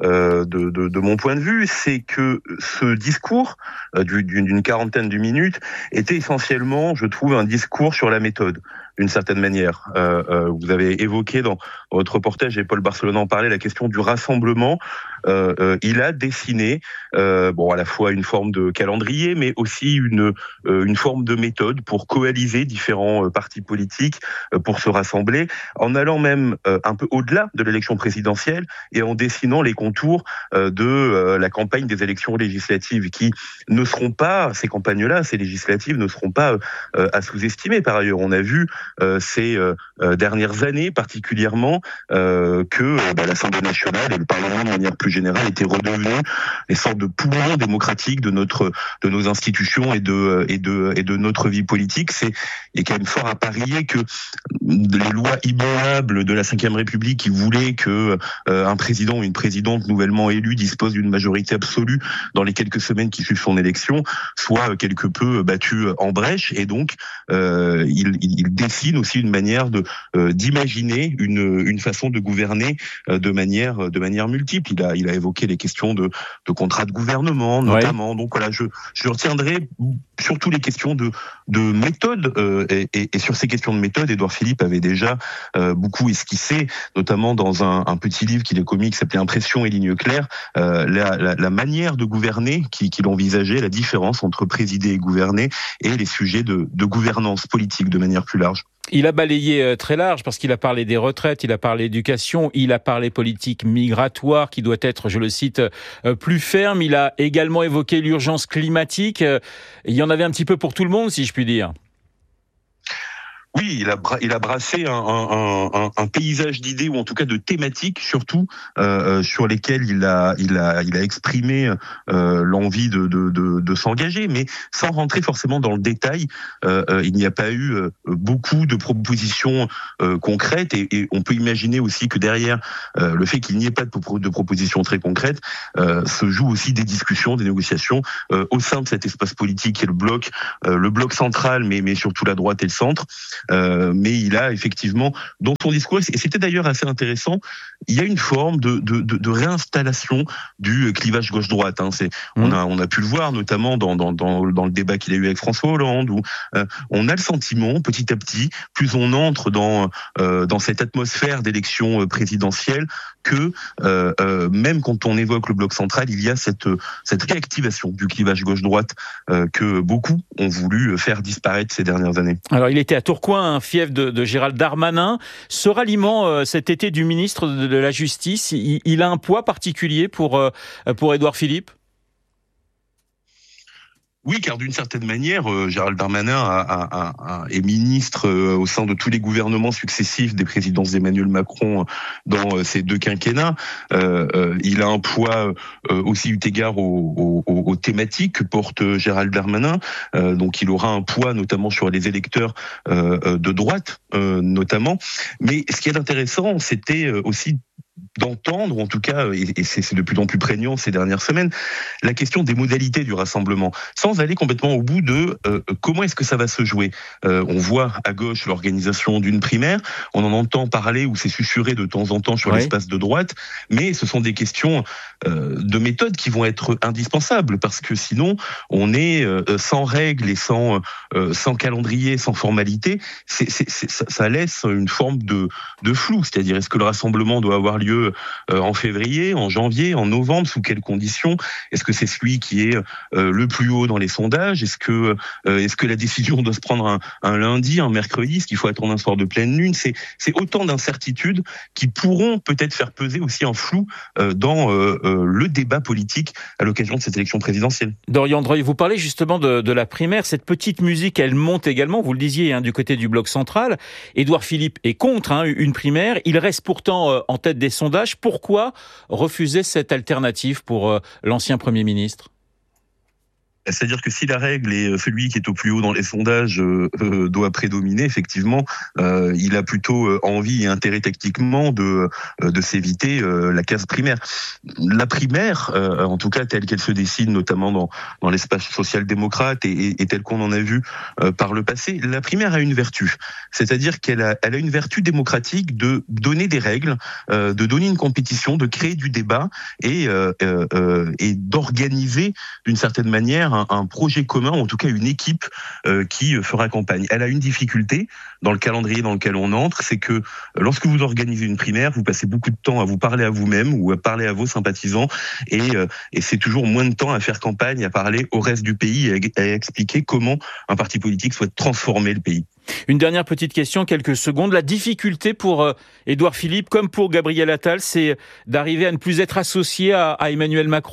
mon point de vue, c'est que ce discours d'une quarantaine de minutes était essentiellement, je trouve, un discours sur la méthode, d'une certaine manière. Vous avez évoqué dans votre reportage, et Paul Barcelone en parlait, la question du rassemblement. Il a dessiné à la fois une forme de calendrier, mais aussi une forme de méthode pour coaliser différents partis politiques pour se rassembler, en allant même un peu au-delà de l'élection présidentielle et en dessinant les contours de la campagne des élections législatives qui ne seront pas, ces campagnes-là, ces législatives ne seront pas à sous-estimer. Par ailleurs, on a vu ces dernières années particulièrement que l'Assemblée nationale et le Parlement de manière plus générale étaient redevenus des sortes de poumons démocratiques de nos institutions et de notre vie politique. Il est quand même fort à parier que les lois immuables de la Ve République qui voulaient que un président ou une présidente nouvellement élue dispose d'une majorité absolue dans les quelques semaines qui suivent son élection soient quelque peu battues en brèche, et donc il dessine dessine aussi une manière d'imaginer une façon de gouverner de manière multiple. Il a évoqué les questions de contrat de gouvernement, notamment. Donc voilà, je retiendrai surtout les questions de méthode, et sur ces questions de méthode, Édouard Philippe avait déjà beaucoup esquissé, notamment dans un petit livre qu'il a commis qui s'appelait Impression et lignes claires, la manière de gouverner qu'il envisageait, la différence entre présider et gouverner, et les sujets de gouvernance politique de manière plus large. Il a balayé très large parce qu'il a parlé des retraites, il a parlé éducation, il a parlé politique migratoire qui doit être, je le cite, plus ferme. Il a également évoqué l'urgence climatique. Il y en avait un petit peu pour tout le monde, si je puis dire. Oui, il a brassé un paysage d'idées, ou en tout cas de thématiques surtout, sur lesquelles il a exprimé l'envie de s'engager, mais sans rentrer forcément dans le détail. Il n'y a pas eu beaucoup de propositions concrètes, et on peut imaginer aussi que derrière le fait qu'il n'y ait pas de propositions très concrètes, se jouent aussi des discussions, des négociations au sein de cet espace politique qui est le bloc central, mais surtout la droite et le centre. Mais il a effectivement, dans son discours, et c'était d'ailleurs assez intéressant, il y a une forme de réinstallation du clivage gauche-droite. On a pu le voir notamment dans le débat qu'il a eu avec François Hollande, où on a le sentiment, petit à petit, plus on entre dans cette atmosphère d'élection présidentielle, que même quand on évoque le bloc central, il y a cette réactivation du clivage gauche-droite que beaucoup ont voulu faire disparaître ces dernières années. Alors il était à Tourcoing, un fief de Gérald Darmanin. Ce ralliement cet été du ministre de la Justice, il a un poids particulier pour Édouard Philippe ? Oui, car d'une certaine manière, Gérald Darmanin est ministre au sein de tous les gouvernements successifs des présidences d'Emmanuel Macron dans ces deux quinquennats. Il a un poids aussi eu égard aux thématiques que porte Gérald Darmanin. Donc il aura un poids notamment sur les électeurs de droite, notamment. Mais ce qui est intéressant, c'était aussi d'entendre, en tout cas, et c'est de plus en plus prégnant ces dernières semaines, la question des modalités du rassemblement, sans aller complètement au bout de comment est-ce que ça va se jouer. On voit à gauche l'organisation d'une primaire, on en entend parler ou c'est susurré de temps en temps sur l'espace de droite, mais ce sont des questions de méthode qui vont être indispensables, parce que sinon on est sans règles et sans calendrier, sans formalité. Ça laisse une forme de flou, c'est-à-dire est-ce que le rassemblement doit avoir lieu en février, en janvier, en novembre, sous quelles conditions? Est-ce que c'est celui qui est le plus haut dans les sondages? Est-ce que la décision doit se prendre un lundi, un mercredi? Est-ce qu'il faut attendre un soir de pleine lune? C'est autant d'incertitudes qui pourront peut-être faire peser aussi un flou dans le débat politique à l'occasion de cette élection présidentielle. Dorian Dreuil, vous parlez justement de la primaire. Cette petite musique, elle monte également, vous le disiez, du côté du bloc central. Édouard Philippe est contre une primaire. Il reste pourtant en tête des sondages. Pourquoi refuser cette alternative pour l'ancien Premier ministre ? C'est-à-dire que si la règle est celui qui est au plus haut dans les sondages doit prédominer, effectivement, il a plutôt envie et intérêt tactiquement de s'éviter la case primaire. La primaire, en tout cas telle qu'elle se dessine notamment dans l'espace social-démocrate et telle qu'on en a vu par le passé, la primaire a une vertu. C'est-à-dire qu'elle a une vertu démocratique de donner des règles, de donner une compétition, de créer du débat et d'organiser d'une certaine manière un projet commun, en tout cas une équipe qui fera campagne. Elle a une difficulté dans le calendrier dans lequel on entre, c'est que lorsque vous organisez une primaire, vous passez beaucoup de temps à vous parler à vous-même ou à parler à vos sympathisants et c'est toujours moins de temps à faire campagne, à parler au reste du pays et à expliquer comment un parti politique souhaite transformer le pays. Une dernière petite question, quelques secondes. La difficulté pour Édouard Philippe, comme pour Gabriel Attal, c'est d'arriver à ne plus être associé à Emmanuel Macron ?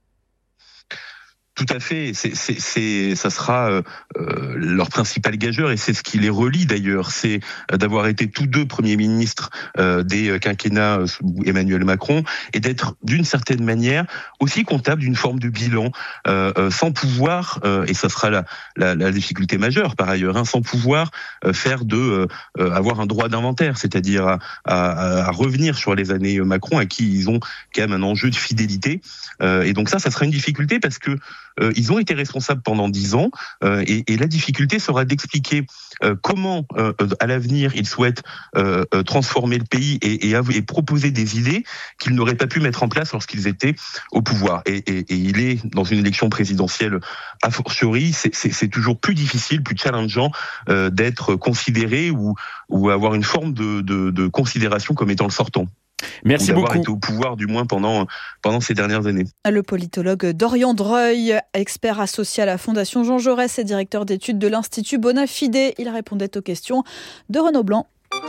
Tout à fait, ça sera leur principal gageur et c'est ce qui les relie d'ailleurs, c'est d'avoir été tous deux premiers ministres des quinquennats sous Emmanuel Macron et d'être d'une certaine manière aussi comptable d'une forme de bilan sans pouvoir, et ça sera la difficulté majeure par ailleurs, sans pouvoir faire avoir un droit d'inventaire, c'est-à-dire à revenir sur les années Macron à qui ils ont quand même un enjeu de fidélité et donc ça sera une difficulté parce que ils ont été responsables pendant 10 ans, et la difficulté sera d'expliquer comment, à l'avenir, ils souhaitent transformer le pays et proposer des idées qu'ils n'auraient pas pu mettre en place lorsqu'ils étaient au pouvoir. Et il est dans une élection présidentielle a fortiori, c'est toujours plus difficile, plus challengeant d'être considéré ou avoir une forme de considération comme étant le sortant. Merci beaucoup. D'avoir été au pouvoir, du moins pendant ces dernières années. Le politologue Dorian Dreuil, expert associé à la Fondation Jean Jaurès et directeur d'études de l'Institut Bonafide. Il répondait aux questions de Renaud Blanc.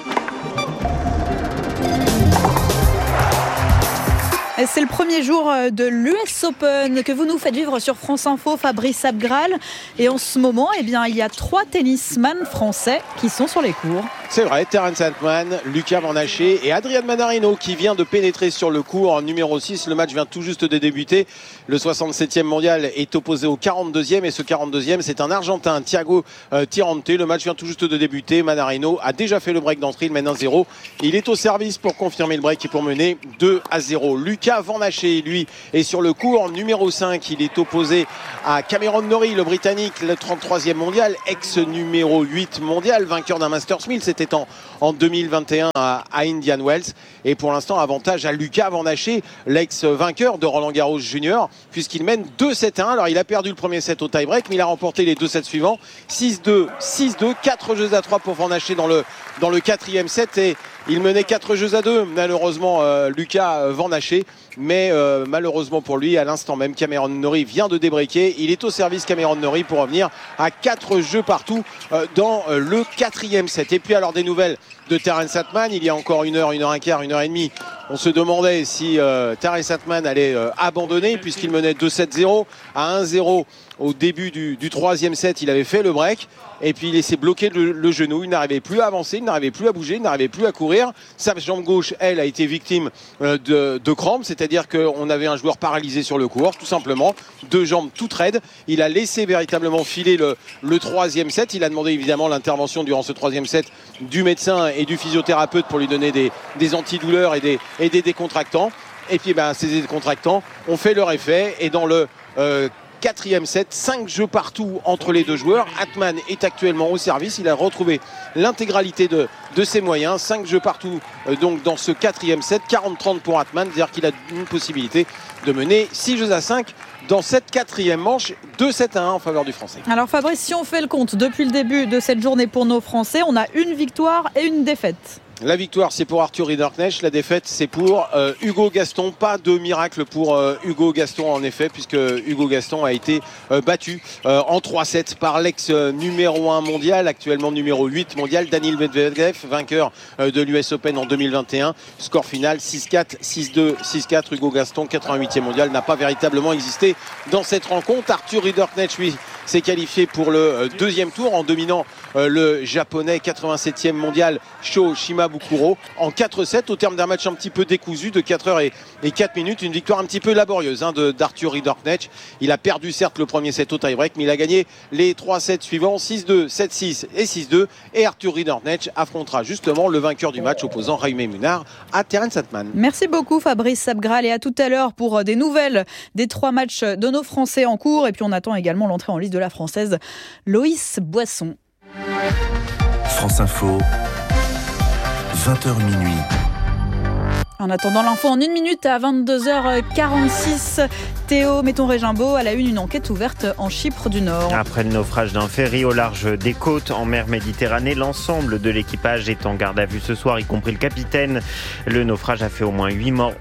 C'est le premier jour de l'US Open que vous nous faites vivre sur France Info, Fabrice Abgral. Et en ce moment, il y a 3 tennisman français qui sont sur les cours. C'est vrai, Terence Sandman, Lucas Van Haché et Adrian Manarino qui vient de pénétrer sur le court numéro 6. Le match vient tout juste de débuter. Le 67e mondial est opposé au 42e et ce 42e, c'est un Argentin, Thiago Tirante. Le match vient tout juste de débuter. Manarino a déjà fait le break d'entrée, il mène 1-0. Il est au service pour confirmer le break et pour mener 2-0. Lucas Van Haché, lui, est sur le court numéro 5. Il est opposé à Cameron Norrie, le Britannique, le 33e mondial, ex-numéro 8 mondial, vainqueur d'un Masters 1000. C'était en 2021 à Indian Wells. Et pour l'instant, avantage à Lucas Van Haché, l'ex-vainqueur de Roland Garros Junior, puisqu'il mène 2-7-1. Alors, il a perdu le premier set au tie-break, mais il a remporté les 2 sets suivants. 6-2, 6-2, 4 jeux à 3 pour Van Haché dans le 4e set. Et il menait 4 jeux à 2, malheureusement, Lucas Van Haché. Mais malheureusement pour lui, à l'instant même, Cameron Norrie vient de débreaker. Il est au service, Cameron Norrie, pour revenir à 4 jeux partout dans le 4e set. Et puis alors des nouvelles de Terence Sandman. Il y a encore 1 heure, 1 heure un quart, 1 heure et demie, on se demandait si Terence Sandman allait abandonner, puisqu'il menait 2-7-0 à 1-0 au début du 3e set. Il avait fait le break et puis il s'est bloqué le genou. Il n'arrivait plus à avancer, il n'arrivait plus à bouger, il n'arrivait plus à courir. Sa jambe gauche, elle, a été victime de crampes, c'est-à-dire qu'on avait un joueur paralysé sur le court, tout simplement, 2 jambes toutes raides. Il a laissé véritablement filer le 3e set. Il a demandé évidemment l'intervention durant ce 3e set du médecin et du physiothérapeute pour lui donner des antidouleurs et des décontractants. Et puis ces décontractants ont fait leur effet, et dans le 4e set, 5 jeux partout entre les deux joueurs. Atman est actuellement au service, il a retrouvé l'intégralité de ses moyens. 5 jeux partout donc dans ce 4e set, 40-30 pour Atman, c'est-à-dire qu'il a une possibilité de mener 6 jeux à 5 dans cette 4e manche, 2-7-1 en faveur du Français. Alors Fabrice, si on fait le compte, depuis le début de cette journée pour nos Français, on a une victoire et une défaite. La victoire, c'est pour Arthur Rinderknecht. La défaite, c'est pour Hugo Gaston. Pas de miracle pour Hugo Gaston, en effet, puisque Hugo Gaston a été battu en 3-7 par l'ex-numéro 1 mondial, actuellement numéro 8 mondial, Daniil Medvedev, vainqueur de l'US Open en 2021. Score final 6-4, 6-2, 6-4. Hugo Gaston, 88e mondial, n'a pas véritablement existé dans cette rencontre. Arthur Rinderknecht, lui, s'est qualifié pour le 2e tour en dominant le japonais 87e mondial Sho Shimabukuro en 4-7 au terme d'un match un petit peu décousu de 4 heures et 4 minutes. Une victoire un petit peu laborieuse d'Arthur Rinderknecht. Il a perdu certes le premier set au tie-break, mais il a gagné les 3 sets suivants, 6-2, 7-6 et 6-2. Et Arthur Rinderknecht affrontera justement le vainqueur du match opposant Raymé Munard à Terence Sandman. Merci beaucoup Fabrice Abgral, et à tout à l'heure pour des nouvelles des 3 matchs de nos Français en cours. Et puis on attend également l'entrée en liste de la Française Loïs Boisson. France Info, 20h minuit. En attendant l'info en 1 minute à 22h46, Théo Metton-Régimbaud à la une enquête ouverte en Chypre du Nord. Après le naufrage d'un ferry au large des côtes en mer Méditerranée, l'ensemble de l'équipage est en garde à vue ce soir, y compris le capitaine. Le naufrage a fait au moins 8 morts.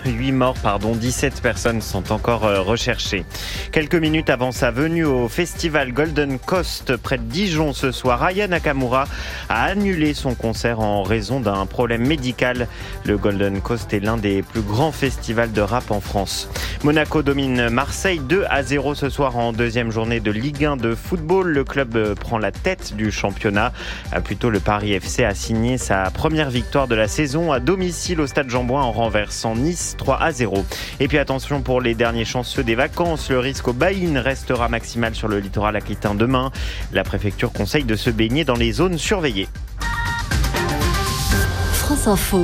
17 personnes sont encore recherchées. Quelques minutes avant sa venue au festival Golden Coast près de Dijon ce soir, Aya Nakamura a annulé son concert en raison d'un problème médical. Le Golden Coast est l'un des plus grands festivals de rap en France. Monaco domine Marseille 2-0 ce soir en 2e journée de Ligue 1 de football. Le club prend la tête du championnat. Plutôt, le Paris FC a signé sa première victoire de la saison à domicile au stade Jean-Bouin en renversant Nice 3-0. Et puis attention pour les derniers chanceux des vacances, le risque au baïne restera maximal sur le littoral aquitain demain. La préfecture conseille de se baigner dans les zones surveillées. France Info.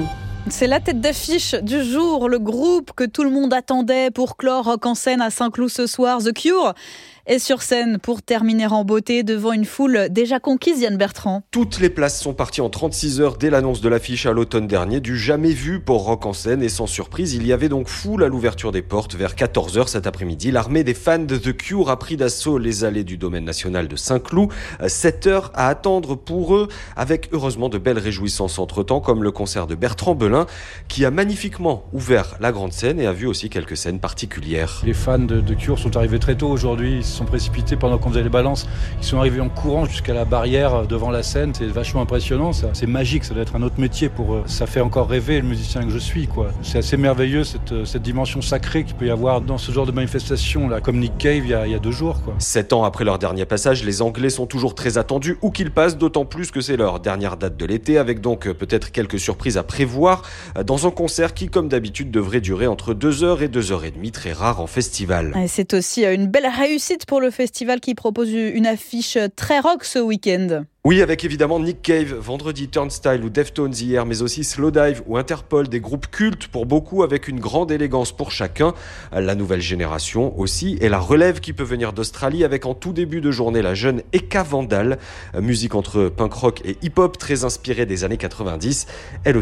C'est la tête d'affiche du jour, le groupe que tout le monde attendait pour clore Rock en scène à Saint-Cloud ce soir, The Cure, est sur scène pour terminer en beauté devant une foule déjà conquise, Yann Bertrand. Toutes les places sont parties en 36 heures dès l'annonce de l'affiche à l'automne dernier, du jamais vu pour Rock en scène, et sans surprise, il y avait donc foule à l'ouverture des portes vers 14h cet après-midi. L'armée des fans de The Cure a pris d'assaut les allées du domaine national de Saint-Cloud. 7 heures à attendre pour eux, avec heureusement de belles réjouissances entre-temps, comme le concert de Bertrand Belin, qui a magnifiquement ouvert la grande scène et a vu aussi quelques scènes particulières. Les fans de Cure sont arrivés très tôt aujourd'hui, ils se sont précipités pendant qu'on faisait les balances, ils sont arrivés en courant jusqu'à la barrière devant la scène, c'est vachement impressionnant, c'est magique, ça doit être un autre métier pour eux. Ça fait encore rêver le musicien que je suis, quoi. C'est assez merveilleux cette dimension sacrée qu'il peut y avoir dans ce genre de manifestation là, comme Nick Cave il y a 2 jours, quoi. 7 ans après leur dernier passage, les Anglais sont toujours très attendus où qu'ils passent, d'autant plus que c'est leur dernière date de l'été, avec donc peut-être quelques surprises à prévoir dans un concert qui, comme d'habitude, devrait durer entre 2h et 2h30, très rare en festival. Et c'est aussi une belle réussite pour le festival qui propose une affiche très rock ce week-end. Oui, avec évidemment Nick Cave, vendredi Turnstile ou Deftones hier, mais aussi Slowdive ou Interpol, des groupes cultes pour beaucoup avec une grande élégance pour chacun. La nouvelle génération aussi, et la relève qui peut venir d'Australie avec en tout début de journée la jeune Eka Vandal, musique entre punk rock et hip-hop très inspirée des années 90. Elle aussi